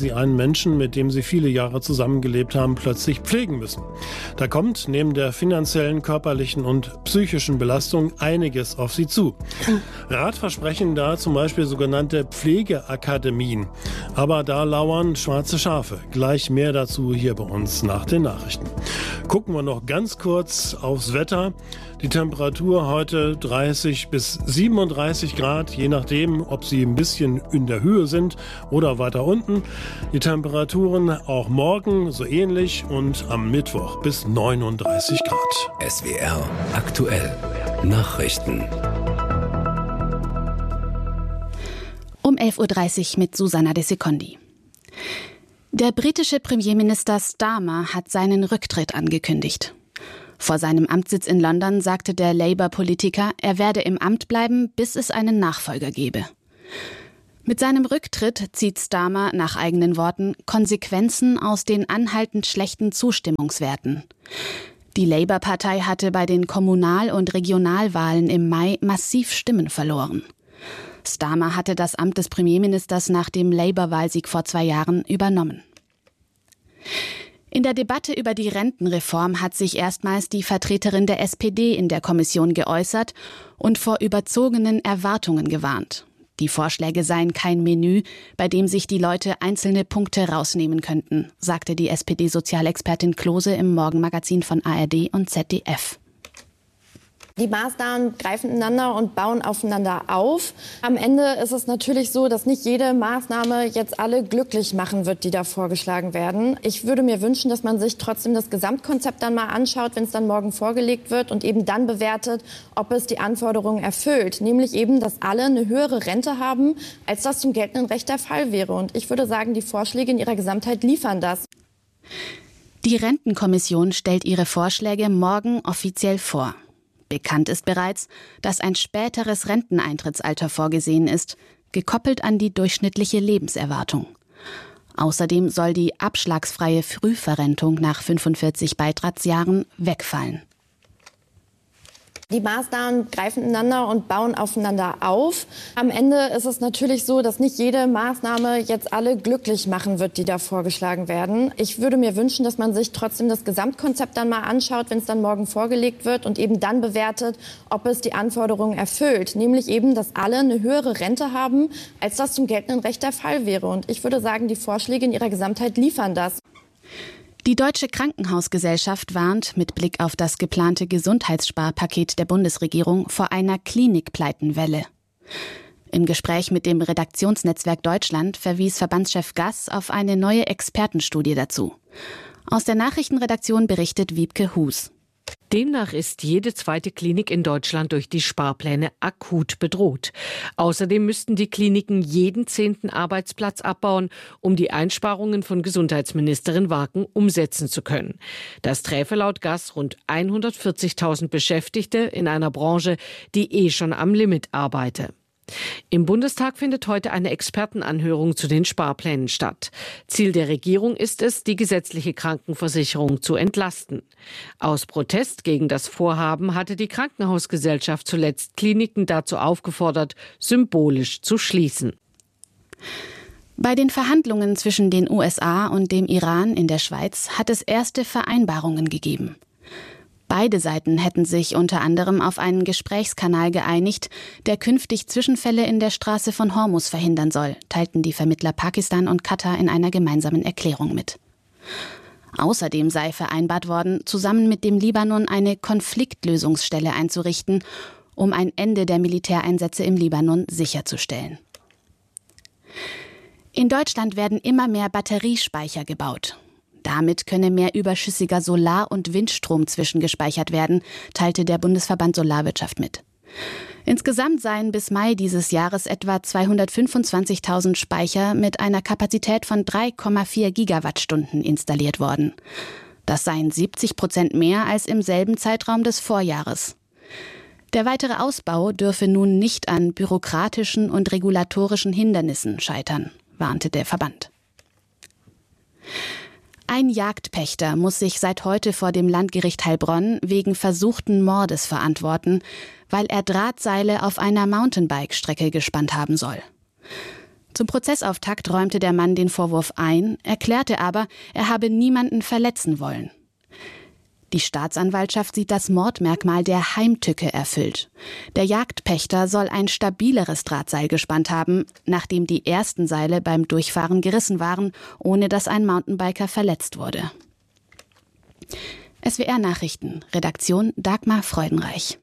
Menschen, mit dem sie viele Jahre zusammengelebt haben, plötzlich pflegen müssen. Da kommt neben der finanziellen, körperlichen und psychischen Belastung einiges auf sie zu. Rat versprechen da zum Beispiel sogenannte Pflegeakademien. Aber da lauern schwarze Schafe. Gleich mehr dazu hier bei uns nach den Nachrichten. Gucken wir noch ganz kurz aufs Wetter. Die Temperatur heute dreißig bis siebenunddreißig Grad, je nachdem, ob sie ein bisschen in der Höhe sind oder weiter unten. Die Temperaturen auch morgen so ähnlich und am Mittwoch bis neununddreißig Grad. S W R aktuell Nachrichten. Um elf Uhr dreißig mit Susanna de Secondi. Der britische Premierminister Starmer hat seinen Rücktritt angekündigt. Vor seinem Amtssitz in London sagte der Labour-Politiker, er werde im Amt bleiben, bis es einen Nachfolger gebe. Mit seinem Rücktritt zieht Starmer nach eigenen Worten Konsequenzen aus den anhaltend schlechten Zustimmungswerten. Die Labour-Partei hatte bei den Kommunal- und Regionalwahlen im Mai massiv Stimmen verloren. Starmer hatte das Amt des Premierministers nach dem Labour-Wahlsieg vor zwei Jahren übernommen. In der Debatte über die Rentenreform hat sich erstmals die Vertreterin der S P D in der Kommission geäußert und vor überzogenen Erwartungen gewarnt. Die Vorschläge seien kein Menü, bei dem sich die Leute einzelne Punkte rausnehmen könnten, sagte die S P D-Sozialexpertin Klose im Morgenmagazin von A R D und Z D F. Die Maßnahmen greifen ineinander und bauen aufeinander auf. Am Ende ist es natürlich so, dass nicht jede Maßnahme jetzt alle glücklich machen wird, die da vorgeschlagen werden. Ich würde mir wünschen, dass man sich trotzdem das Gesamtkonzept dann mal anschaut, wenn es dann morgen vorgelegt wird und eben dann bewertet, ob es die Anforderungen erfüllt. Nämlich eben, dass alle eine höhere Rente haben, als das zum geltenden Recht der Fall wäre. Und ich würde sagen, die Vorschläge in ihrer Gesamtheit liefern das. Die Rentenkommission stellt ihre Vorschläge morgen offiziell vor. Bekannt ist bereits, dass ein späteres Renteneintrittsalter vorgesehen ist, gekoppelt an die durchschnittliche Lebenserwartung. Außerdem soll die abschlagsfreie Frühverrentung nach fünfundvierzig Beitragsjahren wegfallen. Die Maßnahmen greifen ineinander und bauen aufeinander auf. Am Ende ist es natürlich so, dass nicht jede Maßnahme jetzt alle glücklich machen wird, die da vorgeschlagen werden. Ich würde mir wünschen, dass man sich trotzdem das Gesamtkonzept dann mal anschaut, wenn es dann morgen vorgelegt wird und eben dann bewertet, ob es die Anforderungen erfüllt. Nämlich eben, dass alle eine höhere Rente haben, als das zum geltenden Recht der Fall wäre. Und ich würde sagen, die Vorschläge in ihrer Gesamtheit liefern das. Die Deutsche Krankenhausgesellschaft warnt mit Blick auf das geplante Gesundheitssparpaket der Bundesregierung vor einer Klinikpleitenwelle. Im Gespräch mit dem Redaktionsnetzwerk Deutschland verwies Verbandschef Gass auf eine neue Expertenstudie dazu. Aus der Nachrichtenredaktion berichtet Wiebke Hus. Demnach ist jede zweite Klinik in Deutschland durch die Sparpläne akut bedroht. Außerdem müssten die Kliniken jeden zehnten Arbeitsplatz abbauen, um die Einsparungen von Gesundheitsministerin Wagen umsetzen zu können. Das träfe laut Gass rund hundertvierzigtausend Beschäftigte in einer Branche, die eh schon am Limit arbeite. Im Bundestag findet heute eine Expertenanhörung zu den Sparplänen statt. Ziel der Regierung ist es, die gesetzliche Krankenversicherung zu entlasten. Aus Protest gegen das Vorhaben hatte die Krankenhausgesellschaft zuletzt Kliniken dazu aufgefordert, symbolisch zu schließen. Bei den Verhandlungen zwischen den U S A und dem Iran in der Schweiz hat es erste Vereinbarungen gegeben. Beide Seiten hätten sich unter anderem auf einen Gesprächskanal geeinigt, der künftig Zwischenfälle in der Straße von Hormuz verhindern soll, teilten die Vermittler Pakistan und Katar in einer gemeinsamen Erklärung mit. Außerdem sei vereinbart worden, zusammen mit dem Libanon eine Konfliktlösungsstelle einzurichten, um ein Ende der Militäreinsätze im Libanon sicherzustellen. In Deutschland werden immer mehr Batteriespeicher gebaut. Damit könne mehr überschüssiger Solar- und Windstrom zwischengespeichert werden, teilte der Bundesverband Solarwirtschaft mit. Insgesamt seien bis Mai dieses Jahres etwa zweihundertfünfundzwanzigtausend Speicher mit einer Kapazität von drei Komma vier Gigawattstunden installiert worden. Das seien siebzig Prozent mehr als im selben Zeitraum des Vorjahres. Der weitere Ausbau dürfe nun nicht an bürokratischen und regulatorischen Hindernissen scheitern, warnte der Verband. Ein Jagdpächter muss sich seit heute vor dem Landgericht Heilbronn wegen versuchten Mordes verantworten, weil er Drahtseile auf einer Mountainbike-Strecke gespannt haben soll. Zum Prozessauftakt räumte der Mann den Vorwurf ein, erklärte aber, er habe niemanden verletzen wollen. Die Staatsanwaltschaft sieht das Mordmerkmal der Heimtücke erfüllt. Der Jagdpächter soll ein stabileres Drahtseil gespannt haben, nachdem die ersten Seile beim Durchfahren gerissen waren, ohne dass ein Mountainbiker verletzt wurde. S W R Nachrichten, Redaktion Dagmar Freudenreich.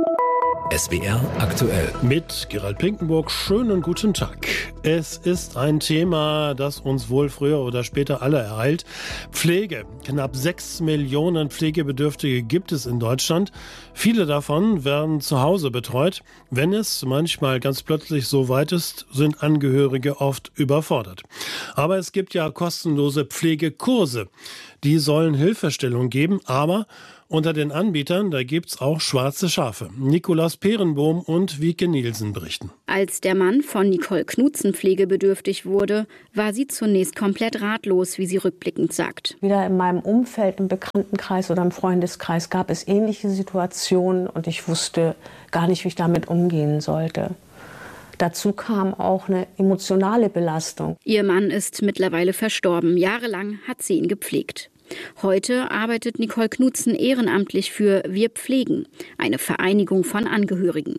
S W R aktuell. Mit Gerald Pinkenburg, schönen guten Tag. Es ist ein Thema, das uns wohl früher oder später alle ereilt. Pflege. Knapp sechs Millionen Pflegebedürftige gibt es in Deutschland. Viele davon werden zu Hause betreut. Wenn es manchmal ganz plötzlich so weit ist, sind Angehörige oft überfordert. Aber es gibt ja kostenlose Pflegekurse. Die sollen Hilfestellung geben, aber unter den Anbietern, da gibt's auch schwarze Schafe. Nikolaus Peerenbohm und Wieke Nielsen berichten. Als der Mann von Nicole Knutzen pflegebedürftig wurde, war sie zunächst komplett ratlos, wie sie rückblickend sagt. Wieder in meinem Umfeld, im Bekanntenkreis oder im Freundeskreis gab es ähnliche Situationen und ich wusste gar nicht, wie ich damit umgehen sollte. Dazu kam auch eine emotionale Belastung. Ihr Mann ist mittlerweile verstorben. Jahrelang hat sie ihn gepflegt. Heute arbeitet Nicole Knutzen ehrenamtlich für Wir pflegen, eine Vereinigung von Angehörigen.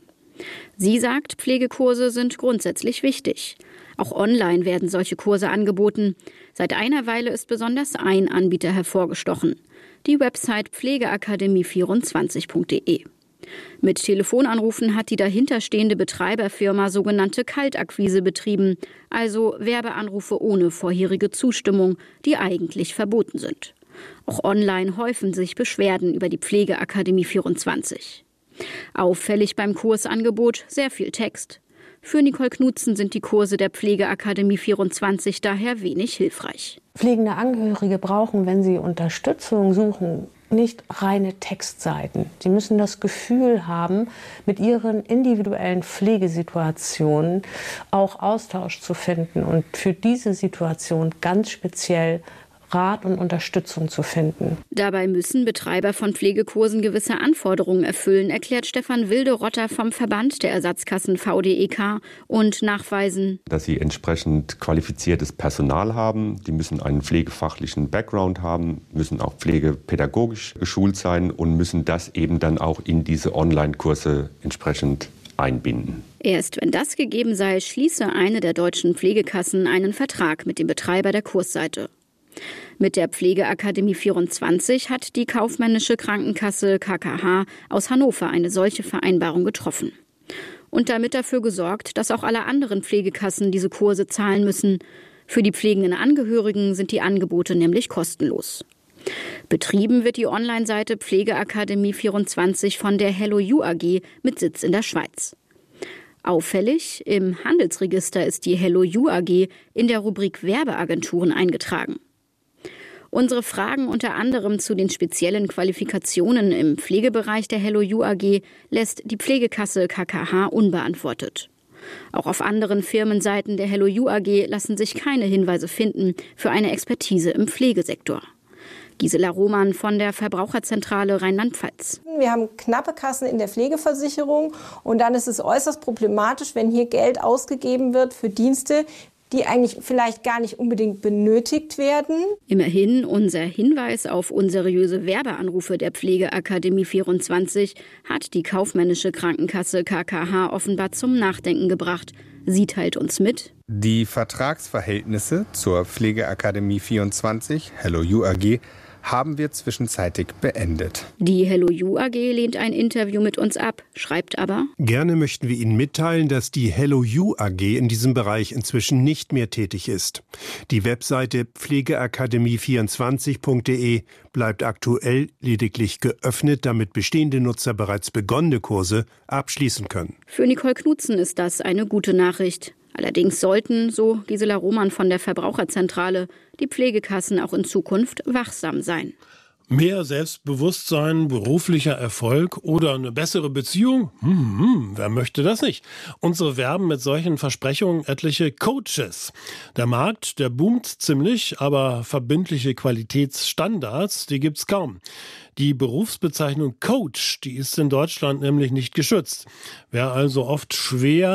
Sie sagt, Pflegekurse sind grundsätzlich wichtig. Auch online werden solche Kurse angeboten. Seit einer Weile ist besonders ein Anbieter hervorgestochen: die Website pflegeakademie vierundzwanzig punkt de. Mit Telefonanrufen hat die dahinterstehende Betreiberfirma sogenannte Kaltakquise betrieben, also Werbeanrufe ohne vorherige Zustimmung, die eigentlich verboten sind. Auch online häufen sich Beschwerden über die Pflegeakademie vierundzwanzig. Auffällig beim Kursangebot sehr viel Text. Für Nicole Knutzen sind die Kurse der Pflegeakademie vierundzwanzig daher wenig hilfreich. Pflegende Angehörige brauchen, wenn sie Unterstützung suchen, nicht reine Textseiten. Sie müssen das Gefühl haben, mit ihren individuellen Pflegesituationen auch Austausch zu finden und für diese Situation ganz speziell Rat und Unterstützung zu finden. Dabei müssen Betreiber von Pflegekursen gewisse Anforderungen erfüllen, erklärt Stefan Wilde-Rotter vom Verband der Ersatzkassen V D E K und nachweisen, dass sie entsprechend qualifiziertes Personal haben. Die müssen einen pflegefachlichen Background haben, müssen auch pflegepädagogisch geschult sein und müssen das eben dann auch in diese Online-Kurse entsprechend einbinden. Erst wenn das gegeben sei, schließe eine der deutschen Pflegekassen einen Vertrag mit dem Betreiber der Kursseite. Mit der Pflegeakademie vierundzwanzig hat die kaufmännische Krankenkasse K K H aus Hannover eine solche Vereinbarung getroffen. Und damit dafür gesorgt, dass auch alle anderen Pflegekassen diese Kurse zahlen müssen. Für die pflegenden Angehörigen sind die Angebote nämlich kostenlos. Betrieben wird die Online-Seite Pflegeakademie vierundzwanzig von der Hello You A G mit Sitz in der Schweiz. Auffällig, im Handelsregister ist die Hello You A G in der Rubrik Werbeagenturen eingetragen. Unsere Fragen unter anderem zu den speziellen Qualifikationen im Pflegebereich der Hello You A G lässt die Pflegekasse K K H unbeantwortet. Auch auf anderen Firmenseiten der Hello You A G lassen sich keine Hinweise finden für eine Expertise im Pflegesektor. Gisela Roman von der Verbraucherzentrale Rheinland-Pfalz. Wir haben knappe Kassen in der Pflegeversicherung und dann ist es äußerst problematisch, wenn hier Geld ausgegeben wird für Dienste, die eigentlich vielleicht gar nicht unbedingt benötigt werden. Immerhin, unser Hinweis auf unseriöse Werbeanrufe der Pflegeakademie vierundzwanzig hat die kaufmännische Krankenkasse K K H offenbar zum Nachdenken gebracht. Sie teilt uns mit: Die Vertragsverhältnisse zur Pflegeakademie vierundzwanzig, Hello You A G, haben wir zwischenzeitig beendet. Die Hello You A G lehnt ein Interview mit uns ab, schreibt aber: Gerne möchten wir Ihnen mitteilen, dass die Hello You A G in diesem Bereich inzwischen nicht mehr tätig ist. Die Webseite pflegeakademie vierundzwanzig punkt de bleibt aktuell lediglich geöffnet, damit bestehende Nutzer bereits begonnene Kurse abschließen können. Für Nicole Knutzen ist das eine gute Nachricht. Allerdings sollten, so Gisela Roman von der Verbraucherzentrale, die Pflegekassen auch in Zukunft wachsam sein. Mehr Selbstbewusstsein, beruflicher Erfolg oder eine bessere Beziehung? Hm, hm, wer möchte das nicht? Unsere werben mit solchen Versprechungen etliche Coaches. Der Markt, der boomt ziemlich, aber verbindliche Qualitätsstandards, die gibt's kaum. Die Berufsbezeichnung Coach, die ist in Deutschland nämlich nicht geschützt. Wer also oft schwer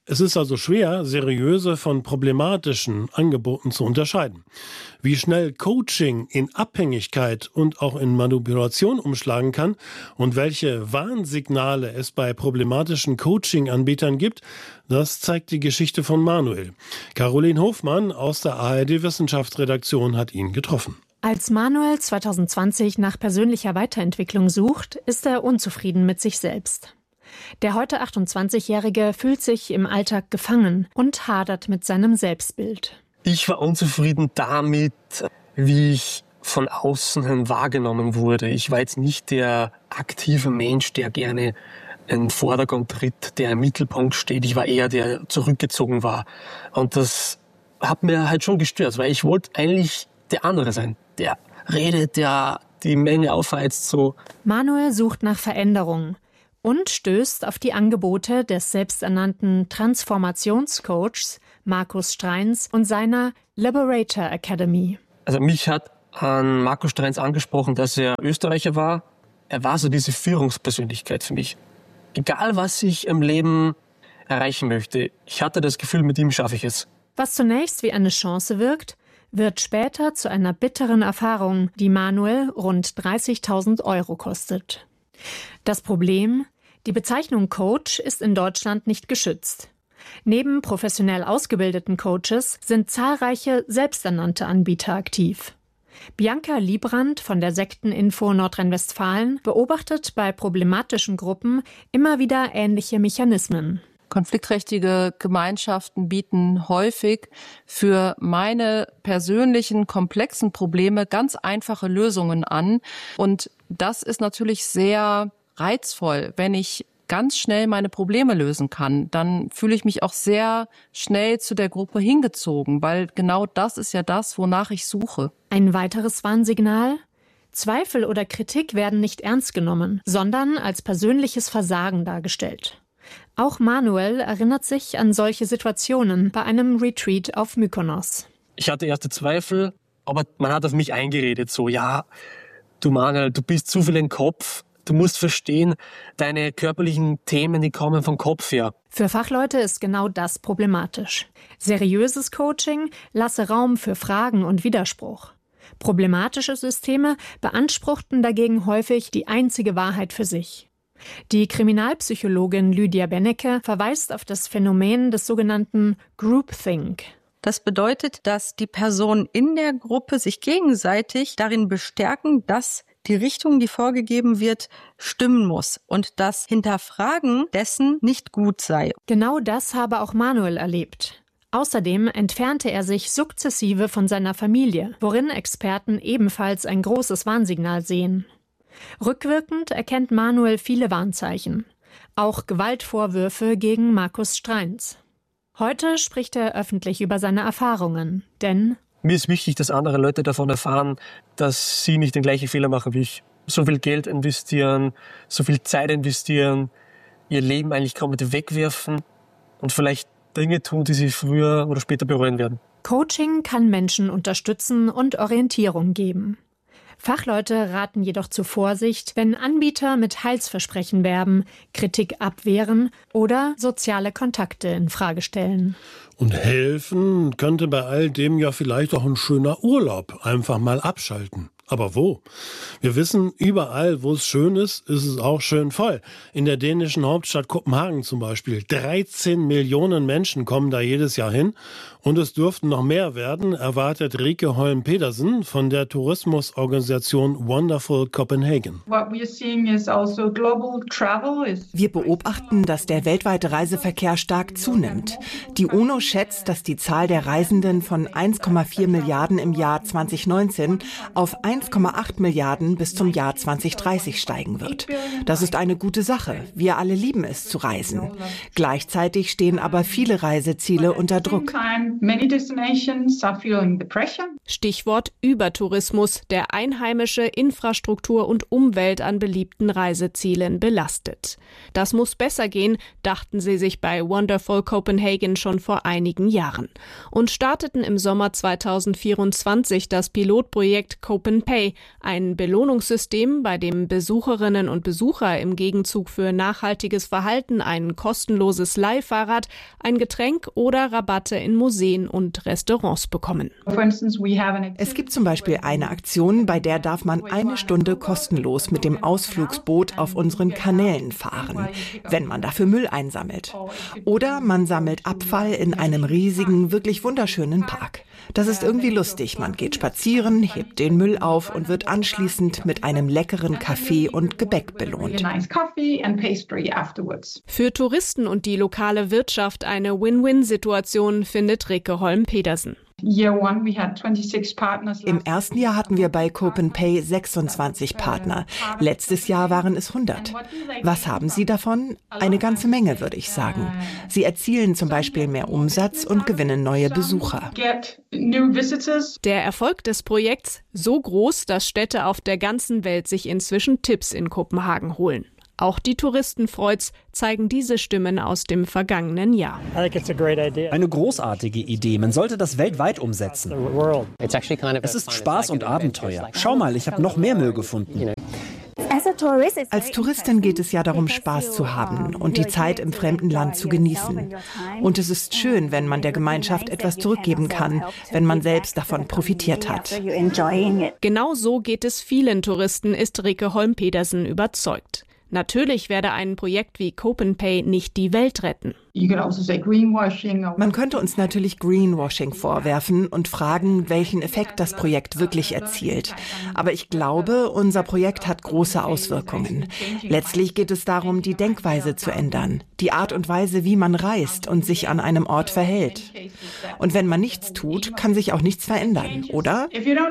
Es ist also schwer, seriöse von problematischen Angeboten zu unterscheiden. Wie schnell Coaching in Abhängigkeit und auch in Manipulation umschlagen kann und welche Warnsignale es bei problematischen Coaching-Anbietern gibt, das zeigt die Geschichte von Manuel. Caroline Hofmann aus der A R D-Wissenschaftsredaktion hat ihn getroffen. Als Manuel zwanzig zwanzig nach persönlicher Weiterentwicklung sucht, ist er unzufrieden mit sich selbst. Der heute achtundzwanzigjährige fühlt sich im Alltag gefangen und hadert mit seinem Selbstbild. Ich war unzufrieden damit, wie ich von außen hin wahrgenommen wurde. Ich war jetzt nicht der aktive Mensch, der gerne in den Vordergrund tritt, der im Mittelpunkt steht. Ich war eher der, der zurückgezogen war. Und das hat mir halt schon gestört, weil ich wollte eigentlich der andere sein. Der redet, der die Menge aufheizt so. Manuel sucht nach Veränderung und stößt auf die Angebote des selbsternannten Transformationscoachs Markus Streins und seiner Liberator Academy. Also mich hat an Markus Streins angesprochen, dass er Österreicher war. Er war so diese Führungspersönlichkeit für mich. Egal, was ich im Leben erreichen möchte, ich hatte das Gefühl, mit ihm schaffe ich es. Was zunächst wie eine Chance wirkt, wird später zu einer bitteren Erfahrung, die Manuel rund dreißigtausend Euro kostet. Das Problem: Die Bezeichnung Coach ist in Deutschland nicht geschützt. Neben professionell ausgebildeten Coaches sind zahlreiche selbsternannte Anbieter aktiv. Bianca Liebrand von der Sekteninfo Nordrhein-Westfalen beobachtet bei problematischen Gruppen immer wieder ähnliche Mechanismen. Konfliktträchtige Gemeinschaften bieten häufig für meine persönlichen komplexen Probleme ganz einfache Lösungen an. Und das ist natürlich sehr reizvoll, wenn ich ganz schnell meine Probleme lösen kann. Dann fühle ich mich auch sehr schnell zu der Gruppe hingezogen, weil genau das ist ja das, wonach ich suche. Ein weiteres Warnsignal: Zweifel oder Kritik werden nicht ernst genommen, sondern als persönliches Versagen dargestellt. Auch Manuel erinnert sich an solche Situationen bei einem Retreat auf Mykonos. Ich hatte erste Zweifel, aber man hat auf mich eingeredet, so, ja, du Manuel, du bist zu viel im Kopf. Du musst verstehen, deine körperlichen Themen, die kommen vom Kopf her. Für Fachleute ist genau das problematisch. Seriöses Coaching lasse Raum für Fragen und Widerspruch. Problematische Systeme beanspruchten dagegen häufig die einzige Wahrheit für sich. Die Kriminalpsychologin Lydia Bennecke verweist auf das Phänomen des sogenannten Groupthink. Das bedeutet, dass die Personen in der Gruppe sich gegenseitig darin bestärken, dass die Richtung, die vorgegeben wird, stimmen muss und das Hinterfragen dessen nicht gut sei. Genau das habe auch Manuel erlebt. Außerdem entfernte er sich sukzessive von seiner Familie, worin Experten ebenfalls ein großes Warnsignal sehen. Rückwirkend erkennt Manuel viele Warnzeichen, auch Gewaltvorwürfe gegen Markus Streins. Heute spricht er öffentlich über seine Erfahrungen, denn mir ist wichtig, dass andere Leute davon erfahren, dass sie nicht den gleichen Fehler machen wie ich. So viel Geld investieren, so viel Zeit investieren, ihr Leben eigentlich komplett wegwerfen und vielleicht Dinge tun, die sie früher oder später bereuen werden. Coaching kann Menschen unterstützen und Orientierung geben. Fachleute raten jedoch zu Vorsicht, wenn Anbieter mit Heilsversprechen werben, Kritik abwehren oder soziale Kontakte in Frage stellen. Und helfen könnte bei all dem ja vielleicht auch ein schöner Urlaub, einfach mal abschalten. Aber wo? Wir wissen, überall, wo es schön ist, ist es auch schön voll. In der dänischen Hauptstadt Kopenhagen zum Beispiel. dreizehn Millionen Menschen kommen da jedes Jahr hin. Und es dürften noch mehr werden, erwartet Rike Holm-Pedersen von der Tourismusorganisation Wonderful Copenhagen. Wir beobachten, dass der weltweite Reiseverkehr stark zunimmt. Die UNO schätzt, dass die Zahl der Reisenden von eins Komma vier Milliarden im Jahr zweitausendneunzehn auf eins Komma acht Milliarden bis zum Jahr zweitausenddreißig steigen wird. Das ist eine gute Sache. Wir alle lieben es zu reisen. Gleichzeitig stehen aber viele Reiseziele unter Druck. Stichwort Übertourismus, der einheimische Infrastruktur und Umwelt an beliebten Reisezielen belastet. Das muss besser gehen, dachten sie sich bei Wonderful Copenhagen schon vor einigen Jahren und starteten im Sommer zweitausendvierundzwanzig das Pilotprojekt Copentown. Pay, ein Belohnungssystem, bei dem Besucherinnen und Besucher im Gegenzug für nachhaltiges Verhalten ein kostenloses Leihfahrrad, ein Getränk oder Rabatte in Museen und Restaurants bekommen. Es gibt zum Beispiel eine Aktion, bei der darf man eine Stunde kostenlos mit dem Ausflugsboot auf unseren Kanälen fahren, wenn man dafür Müll einsammelt. Oder man sammelt Abfall in einem riesigen, wirklich wunderschönen Park. Das ist irgendwie lustig. Man geht spazieren, hebt den Müll auf und wird anschließend mit einem leckeren Kaffee und Gebäck belohnt. Für Touristen und die lokale Wirtschaft eine Win-Win-Situation, findet Rike Holm-Pedersen. Im ersten Jahr hatten wir bei CopenPay sechsundzwanzig Partner. Letztes Jahr waren es hundert. Was haben sie davon? Eine ganze Menge, würde ich sagen. Sie erzielen zum Beispiel mehr Umsatz und gewinnen neue Besucher. Der Erfolg des Projekts so groß, dass Städte auf der ganzen Welt sich inzwischen Tipps in Kopenhagen holen. Auch die Touristenfreuds zeigen diese Stimmen aus dem vergangenen Jahr. Eine großartige Idee. Man sollte das weltweit umsetzen. Es ist Spaß und Abenteuer. Schau mal, ich habe noch mehr Müll gefunden. Als Touristin geht es ja darum, Spaß zu haben und die Zeit im fremden Land zu genießen. Und es ist schön, wenn man der Gemeinschaft etwas zurückgeben kann, wenn man selbst davon profitiert hat. Genau so geht es vielen Touristen, ist Rike Holm-Pedersen überzeugt. Natürlich werde ein Projekt wie CopenPay nicht die Welt retten. Man könnte uns natürlich Greenwashing vorwerfen und fragen, welchen Effekt das Projekt wirklich erzielt. Aber ich glaube, unser Projekt hat große Auswirkungen. Letztlich geht es darum, die Denkweise zu ändern, die Art und Weise, wie man reist und sich an einem Ort verhält. Und wenn man nichts tut, kann sich auch nichts verändern, oder?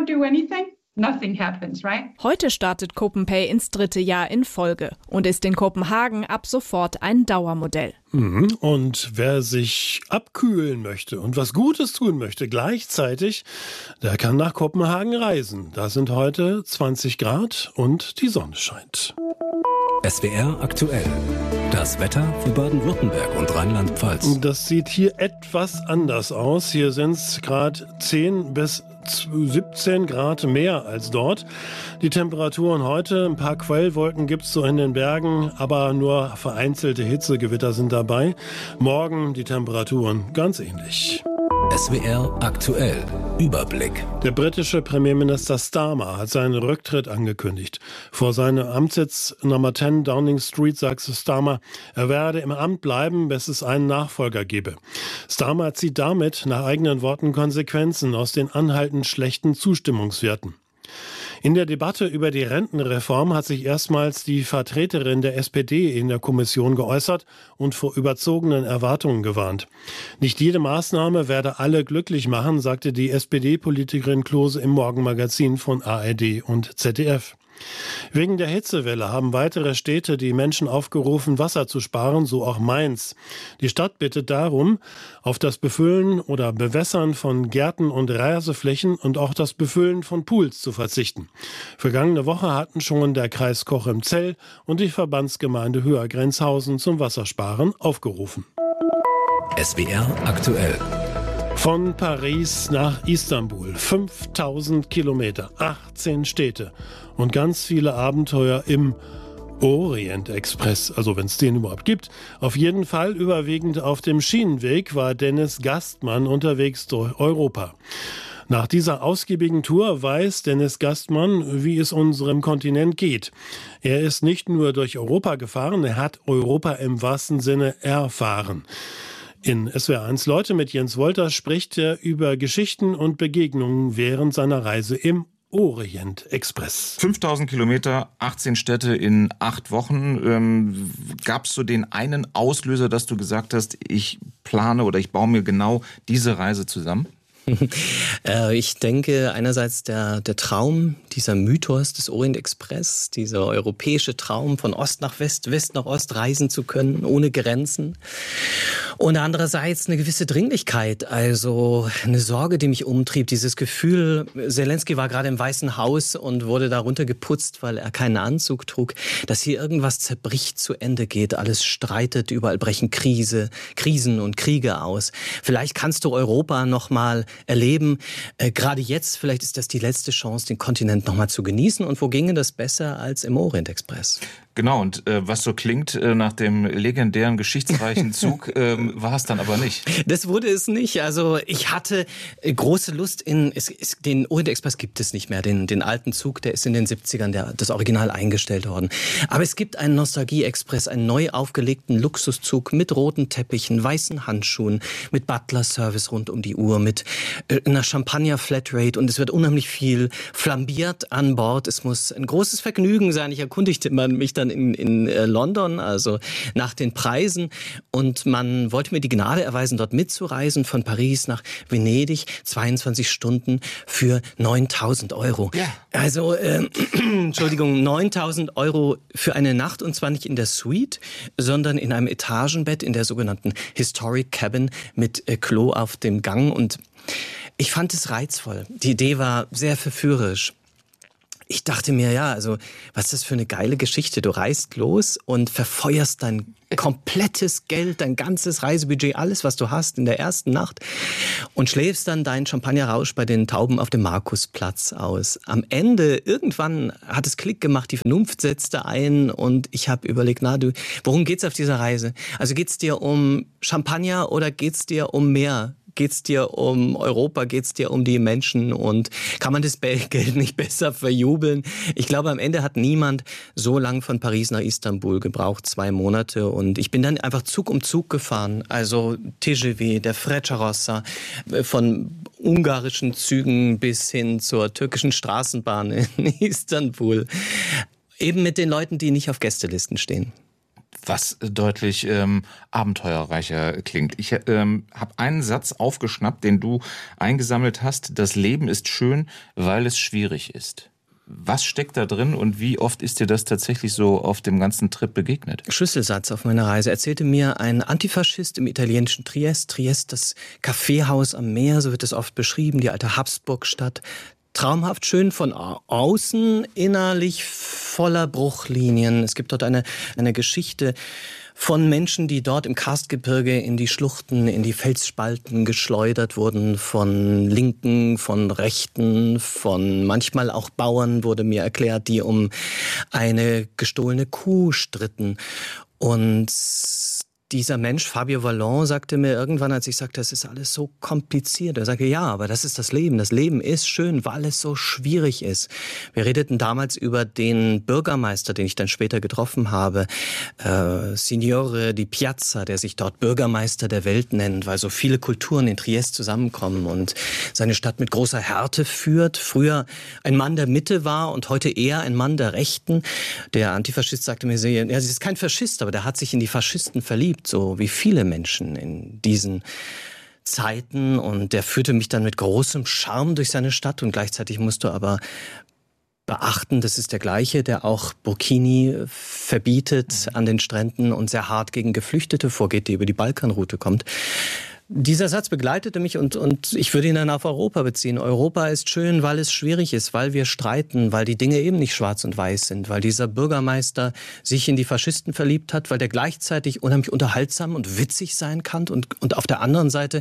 Nothing happens, right? Heute startet CopenPay ins dritte Jahr in Folge und ist in Kopenhagen ab sofort ein Dauermodell. Und wer sich abkühlen möchte und was Gutes tun möchte gleichzeitig, der kann nach Kopenhagen reisen. Da sind heute zwanzig Grad und die Sonne scheint. S W R aktuell. Das Wetter für Baden-Württemberg und Rheinland-Pfalz. Das sieht hier etwas anders aus. Hier sind es gerade zehn bis siebzehn Grad mehr als dort. Die Temperaturen heute, ein paar Quellwolken gibt es so in den Bergen, aber nur vereinzelte Hitzegewitter sind dabei. Morgen die Temperaturen ganz ähnlich. S W R aktuell. Überblick. Der britische Premierminister Starmer hat seinen Rücktritt angekündigt. Vor seinem Amtssitz Nummer zehn Downing Street sagte Starmer, er werde im Amt bleiben, bis es einen Nachfolger gebe. Starmer zieht damit nach eigenen Worten Konsequenzen aus den anhaltend schlechten Zustimmungswerten. In der Debatte über die Rentenreform hat sich erstmals die Vertreterin der S P D in der Kommission geäußert und vor überzogenen Erwartungen gewarnt. Nicht jede Maßnahme werde alle glücklich machen, sagte die S P D-Politikerin Klose im Morgenmagazin von A R D und Z D F. Wegen der Hitzewelle haben weitere Städte die Menschen aufgerufen, Wasser zu sparen, so auch Mainz. Die Stadt bittet darum, auf das Befüllen oder Bewässern von Gärten und Rasenflächen und auch das Befüllen von Pools zu verzichten. Vergangene Woche hatten schon der Kreis Cochem-Zell und die Verbandsgemeinde Höher-Grenzhausen zum Wassersparen aufgerufen. S W R aktuell. Von Paris nach Istanbul, fünftausend Kilometer, achtzehn Städte und ganz viele Abenteuer im Orient Express, also wenn es den überhaupt gibt. Auf jeden Fall überwiegend auf dem Schienenweg war Dennis Gastmann unterwegs durch Europa. Nach dieser ausgiebigen Tour weiß Dennis Gastmann, wie es unserem Kontinent geht. Er ist nicht nur durch Europa gefahren, er hat Europa im wahrsten Sinne erfahren. In S W R eins Leute mit Jens Wolters spricht er über Geschichten und Begegnungen während seiner Reise im Orient Express. fünftausend Kilometer, achtzehn Städte in acht Wochen. Ähm, Gab es so den einen Auslöser, dass du gesagt hast, ich plane oder ich baue mir genau diese Reise zusammen? Ich denke einerseits der, der Traum, dieser Mythos des Orient Express, dieser europäische Traum von Ost nach West, West nach Ost reisen zu können, ohne Grenzen. Und andererseits eine gewisse Dringlichkeit, also eine Sorge, die mich umtrieb, dieses Gefühl, Zelensky war gerade im Weißen Haus und wurde da runtergeputzt, weil er keinen Anzug trug, dass hier irgendwas zerbricht, zu Ende geht, alles streitet, überall brechen Krise, Krisen und Kriege aus. Vielleicht kannst du Europa noch mal erleben. Äh, gerade jetzt, vielleicht ist das die letzte Chance, den Kontinent nochmal zu genießen. Und wo ginge das besser als im Orient Express? Genau, und äh, was so klingt äh, nach dem legendären, geschichtsreichen Zug, äh, war es dann aber nicht. Das wurde es nicht. Also ich hatte äh, große Lust in, es, es, den Orient Express gibt es nicht mehr, den, den alten Zug, der ist in den siebzigern, der, das Original eingestellt worden. Aber es gibt einen Nostalgie-Express, einen neu aufgelegten Luxuszug mit roten Teppichen, weißen Handschuhen, mit Butler-Service rund um die Uhr, mit äh, einer Champagner-Flatrate und es wird unheimlich viel flambiert an Bord. Es muss ein großes Vergnügen sein. Ich erkundigte man mich dann in, in äh, London, also nach den Preisen und man wollte mir die Gnade erweisen, dort mitzureisen von Paris nach Venedig, zweiundzwanzig Stunden für neuntausend Euro. Ja. Also, äh, Entschuldigung, neuntausend Euro für eine Nacht und zwar nicht in der Suite, sondern in einem Etagenbett in der sogenannten Historic Cabin mit äh, Klo auf dem Gang und ich fand es reizvoll. Die Idee war sehr verführerisch. Ich dachte mir, ja, also was ist das für eine geile Geschichte? Du reist los und verfeuerst dein komplettes Geld, dein ganzes Reisebudget, alles, was du hast in der ersten Nacht und schläfst dann deinen Champagnerrausch bei den Tauben auf dem Markusplatz aus. Am Ende, irgendwann hat es Klick gemacht, die Vernunft setzte ein und ich habe überlegt, na du, worum geht's auf dieser Reise? Also geht's dir um Champagner oder geht's dir um mehr? Geht's dir um Europa, geht's dir um die Menschen und kann man das Geld nicht besser verjubeln? Ich glaube, am Ende hat niemand so lang von Paris nach Istanbul gebraucht, zwei Monate und ich bin dann einfach Zug um Zug gefahren, also T G V, der Frecciarossa, von ungarischen Zügen bis hin zur türkischen Straßenbahn in Istanbul, eben mit den Leuten, die nicht auf Gästelisten stehen. Was deutlich ähm, abenteuerreicher klingt. Ich ähm, habe einen Satz aufgeschnappt, den du eingesammelt hast. Das Leben ist schön, weil es schwierig ist. Was steckt da drin und wie oft ist dir das tatsächlich so auf dem ganzen Trip begegnet? Schlüsselsatz auf meiner Reise erzählte mir ein Antifaschist im italienischen Triest. Triest, das Kaffeehaus am Meer, so wird es oft beschrieben, die alte Habsburgstadt. Traumhaft schön von außen, innerlich voller Bruchlinien. Es gibt dort eine, eine Geschichte von Menschen, die dort im Karstgebirge in die Schluchten, in die Felsspalten geschleudert wurden, von Linken, von Rechten, von manchmal auch Bauern, wurde mir erklärt, die um eine gestohlene Kuh stritten. Und dieser Mensch, Fabio Vallon, sagte mir irgendwann, als ich sagte, das ist alles so kompliziert. Er sagte, ja, aber das ist das Leben. Das Leben ist schön, weil es so schwierig ist. Wir redeten damals über den Bürgermeister, den ich dann später getroffen habe, äh, Signore di Piazza, der sich dort Bürgermeister der Welt nennt, weil so viele Kulturen in Triest zusammenkommen und seine Stadt mit großer Härte führt. Früher ein Mann der Mitte war und heute eher ein Mann der Rechten. Der Antifaschist sagte mir, ja, sie ist kein Faschist, aber der hat sich in die Faschisten verliebt. So wie viele Menschen in diesen Zeiten und der führte mich dann mit großem Charme durch seine Stadt und gleichzeitig musst du aber beachten, das ist der gleiche, der auch Burkini verbietet an den Stränden und sehr hart gegen Geflüchtete vorgeht, die über die Balkanroute kommt. Dieser Satz begleitete mich und, und ich würde ihn dann auf Europa beziehen. Europa ist schön, weil es schwierig ist, weil wir streiten, weil die Dinge eben nicht schwarz und weiß sind, weil dieser Bürgermeister sich in die Faschisten verliebt hat, weil der gleichzeitig unheimlich unterhaltsam und witzig sein kann und, und auf der anderen Seite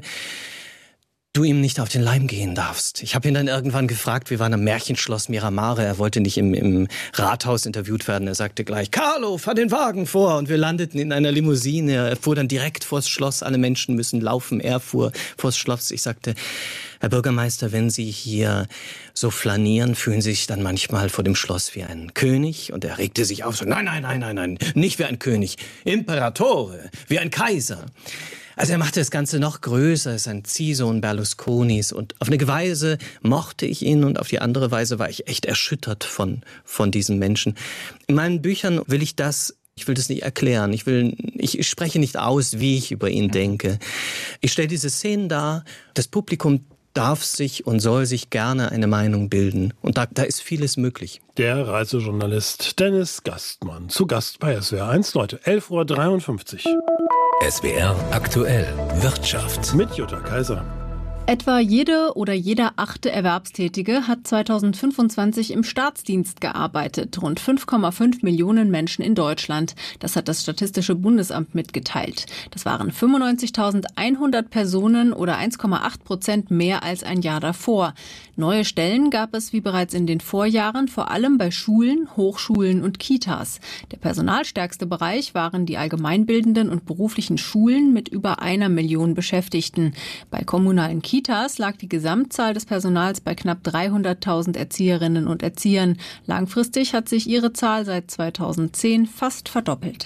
du ihm nicht auf den Leim gehen darfst. Ich habe ihn dann irgendwann gefragt, wir waren am Märchenschloss Miramare, er wollte nicht im, im Rathaus interviewt werden, er sagte gleich, Carlo, fahr den Wagen vor und wir landeten in einer Limousine, er fuhr dann direkt vors Schloss, alle Menschen müssen laufen, er fuhr vors Schloss. Ich sagte, Herr Bürgermeister, wenn Sie hier so flanieren, fühlen Sie sich dann manchmal vor dem Schloss wie ein König? Und er regte sich auf, so, nein, nein, nein, nein, nein, nicht wie ein König, Imperatore, wie ein Kaiser. Also er machte das Ganze noch größer, er ist ein Ziehsohn Berlusconis und auf eine Weise mochte ich ihn und auf die andere Weise war ich echt erschüttert von, von diesem Menschen. In meinen Büchern will ich das, ich will das nicht erklären, ich will, ich, ich spreche nicht aus, wie ich über ihn denke. Ich stelle diese Szenen dar, das Publikum darf sich und soll sich gerne eine Meinung bilden. Und da, da ist vieles möglich. Der Reisejournalist Dennis Gastmann, zu Gast bei S W R eins, Leute, elf Uhr dreiundfünfzig. S W R aktuell Wirtschaft. Mit Jutta Kaiser. Etwa jede oder jeder achte Erwerbstätige hat zweitausendfünfundzwanzig im Staatsdienst gearbeitet. Rund fünf Komma fünf Millionen Menschen in Deutschland. Das hat das Statistische Bundesamt mitgeteilt. Das waren fünfundneunzigtausendeinhundert Personen oder eins Komma acht Prozent mehr als ein Jahr davor. Neue Stellen gab es wie bereits in den Vorjahren vor allem bei Schulen, Hochschulen und Kitas. Der personalstärkste Bereich waren die allgemeinbildenden und beruflichen Schulen mit über einer Million Beschäftigten. Bei kommunalen Kitas lag die Gesamtzahl des Personals bei knapp dreihunderttausend Erzieherinnen und Erziehern. Langfristig hat sich ihre Zahl seit zweitausendzehn fast verdoppelt.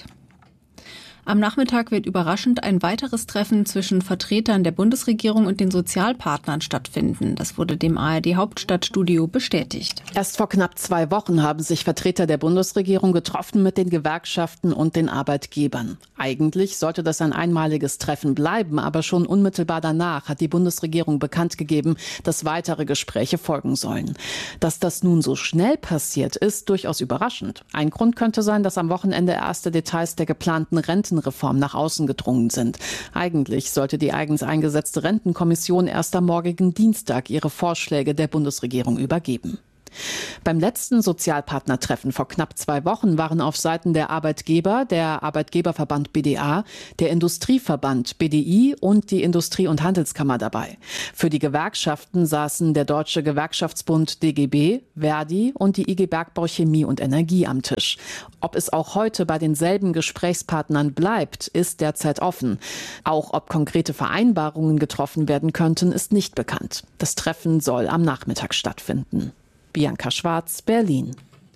Am Nachmittag wird überraschend ein weiteres Treffen zwischen Vertretern der Bundesregierung und den Sozialpartnern stattfinden. Das wurde dem A R D-Hauptstadtstudio bestätigt. Erst vor knapp zwei Wochen haben sich Vertreter der Bundesregierung getroffen mit den Gewerkschaften und den Arbeitgebern. Eigentlich sollte das ein einmaliges Treffen bleiben, aber schon unmittelbar danach hat die Bundesregierung bekannt gegeben, dass weitere Gespräche folgen sollen. Dass das nun so schnell passiert, ist durchaus überraschend. Ein Grund könnte sein, dass am Wochenende erste Details der geplanten Renten Reform nach außen gedrungen sind. Eigentlich sollte die eigens eingesetzte Rentenkommission erst am morgigen Dienstag ihre Vorschläge der Bundesregierung übergeben. Beim letzten Sozialpartnertreffen vor knapp zwei Wochen waren auf Seiten der Arbeitgeber der Arbeitgeberverband B D A, der Industrieverband B D I und die Industrie- und Handelskammer dabei. Für die Gewerkschaften saßen der Deutsche Gewerkschaftsbund D G B, Verdi und die I G Bergbau Chemie und Energie am Tisch. Ob es auch heute bei denselben Gesprächspartnern bleibt, ist derzeit offen. Auch ob konkrete Vereinbarungen getroffen werden könnten, ist nicht bekannt. Das Treffen soll am Nachmittag stattfinden. Bianca Schwarz, Berlin.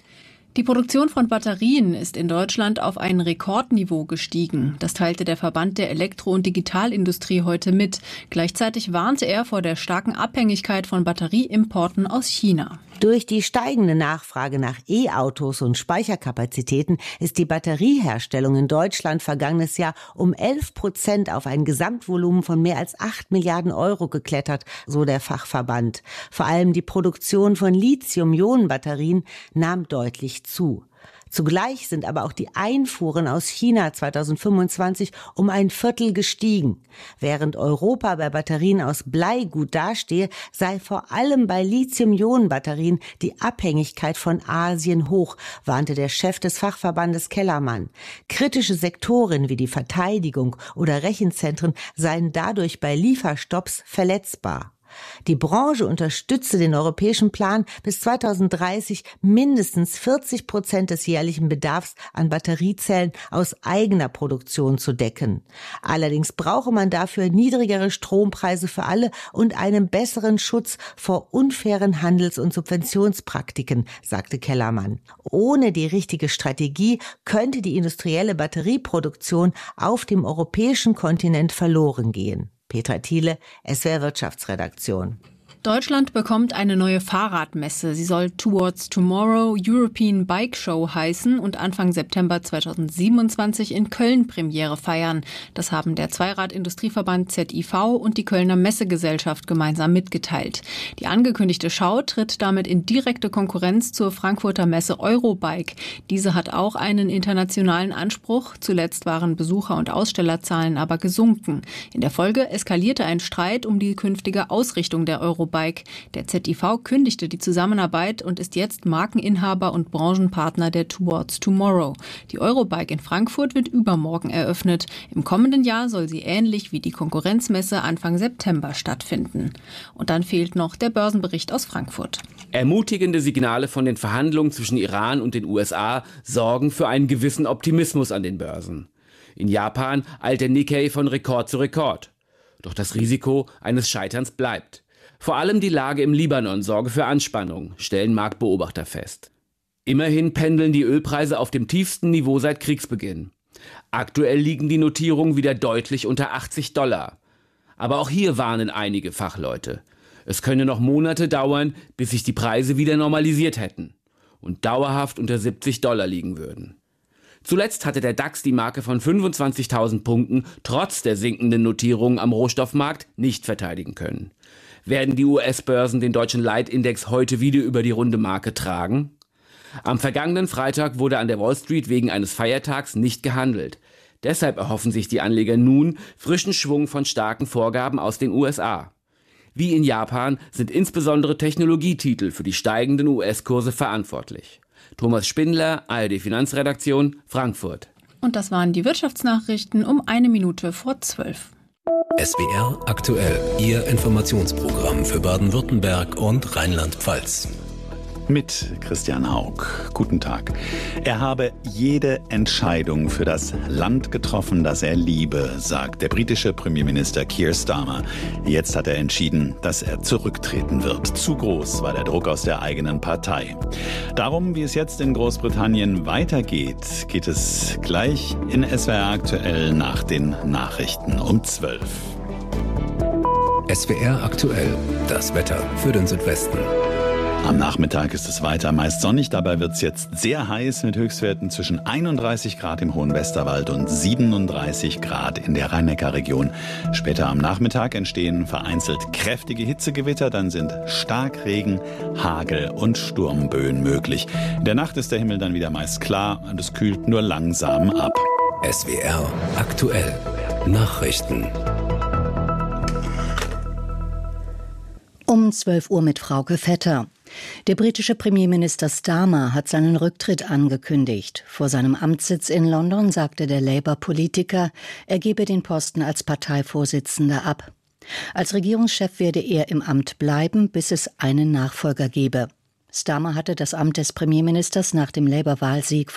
Die Produktion von Batterien ist in Deutschland auf ein Rekordniveau gestiegen. Das teilte der Verband der Elektro- und Digitalindustrie heute mit. Gleichzeitig warnte er vor der starken Abhängigkeit von Batterieimporten aus China. Durch die steigende Nachfrage nach E-Autos und Speicherkapazitäten ist die Batterieherstellung in Deutschland vergangenes Jahr um elf Prozent auf ein Gesamtvolumen von mehr als acht Milliarden Euro geklettert, so der Fachverband. Vor allem die Produktion von Lithium-Ionen-Batterien nahm deutlich zu. Zugleich sind aber auch die Einfuhren aus China zweitausendfünfundzwanzig um ein Viertel gestiegen. Während Europa bei Batterien aus Blei gut dastehe, sei vor allem bei Lithium-Ionen-Batterien die Abhängigkeit von Asien hoch, warnte der Chef des Fachverbandes Kellermann. Kritische Sektoren wie die Verteidigung oder Rechenzentren seien dadurch bei Lieferstopps verletzbar. Die Branche unterstütze den europäischen Plan, bis zweitausenddreißig mindestens vierzig Prozent des jährlichen Bedarfs an Batteriezellen aus eigener Produktion zu decken. Allerdings brauche man dafür niedrigere Strompreise für alle und einen besseren Schutz vor unfairen Handels- und Subventionspraktiken, sagte Kellermann. Ohne die richtige Strategie könnte die industrielle Batterieproduktion auf dem europäischen Kontinent verloren gehen. Petra Thiele, S W R Wirtschaftsredaktion. Deutschland bekommt eine neue Fahrradmesse. Sie soll Towards Tomorrow European Bike Show heißen und Anfang September zweitausendsiebenundzwanzig in Köln Premiere feiern. Das haben der Zweirad-Industrieverband Z I V und die Kölner Messegesellschaft gemeinsam mitgeteilt. Die angekündigte Schau tritt damit in direkte Konkurrenz zur Frankfurter Messe Eurobike. Diese hat auch einen internationalen Anspruch. Zuletzt waren Besucher- und Ausstellerzahlen aber gesunken. In der Folge eskalierte ein Streit um die künftige Ausrichtung der Eurobike. Der Z I V kündigte die Zusammenarbeit und ist jetzt Markeninhaber und Branchenpartner der Towards Tomorrow. Die Eurobike in Frankfurt wird übermorgen eröffnet. Im kommenden Jahr soll sie ähnlich wie die Konkurrenzmesse Anfang September stattfinden. Und dann fehlt noch der Börsenbericht aus Frankfurt. Ermutigende Signale von den Verhandlungen zwischen Iran und den U S A sorgen für einen gewissen Optimismus an den Börsen. In Japan eilt der Nikkei von Rekord zu Rekord. Doch das Risiko eines Scheiterns bleibt. Vor allem die Lage im Libanon sorge für Anspannung, stellen Marktbeobachter fest. Immerhin pendeln die Ölpreise auf dem tiefsten Niveau seit Kriegsbeginn. Aktuell liegen die Notierungen wieder deutlich unter achtzig Dollar. Aber auch hier warnen einige Fachleute. Es könne noch Monate dauern, bis sich die Preise wieder normalisiert hätten und dauerhaft unter siebzig Dollar liegen würden. Zuletzt hatte der DAX die Marke von fünfundzwanzigtausend Punkten trotz der sinkenden Notierungen am Rohstoffmarkt nicht verteidigen können. Werden die U S-Börsen den deutschen Leitindex heute wieder über die runde Marke tragen? Am vergangenen Freitag wurde an der Wall Street wegen eines Feiertags nicht gehandelt. Deshalb erhoffen sich die Anleger nun frischen Schwung von starken Vorgaben aus den U S A. Wie in Japan sind insbesondere Technologietitel für die steigenden U S-Kurse verantwortlich. Thomas Spindler, A R D-Finanzredaktion, Frankfurt. Und das waren die Wirtschaftsnachrichten um eine Minute vor zwölf. S W R aktuell, Ihr Informationsprogramm für Baden-Württemberg und Rheinland-Pfalz. Mit Christian Haug. Guten Tag. Er habe jede Entscheidung für das Land getroffen, das er liebe, sagt der britische Premierminister Keir Starmer. Jetzt hat er entschieden, dass er zurücktreten wird. Zu groß war der Druck aus der eigenen Partei. Darum, wie es jetzt in Großbritannien weitergeht, geht es gleich in S W R aktuell nach den Nachrichten um zwölf. S W R aktuell, das Wetter für den Südwesten. Am Nachmittag ist es weiter meist sonnig, dabei wird es jetzt sehr heiß mit Höchstwerten zwischen einunddreißig Grad im hohen Westerwald und siebenunddreißig Grad in der Rhein-Neckar-Region. Später am Nachmittag entstehen vereinzelt kräftige Hitzegewitter, dann sind Starkregen, Hagel und Sturmböen möglich. In der Nacht ist der Himmel dann wieder meist klar und es kühlt nur langsam ab. S W R aktuell, Nachrichten. Um zwölf Uhr mit Frauke Vetter. Der britische Premierminister Starmer hat seinen Rücktritt angekündigt. Vor seinem Amtssitz in London sagte der Labour-Politiker, er gebe den Posten als Parteivorsitzender ab. Als Regierungschef werde er im Amt bleiben, bis es einen Nachfolger gebe. Starmer hatte das Amt des Premierministers nach dem Labour-Wahlsieg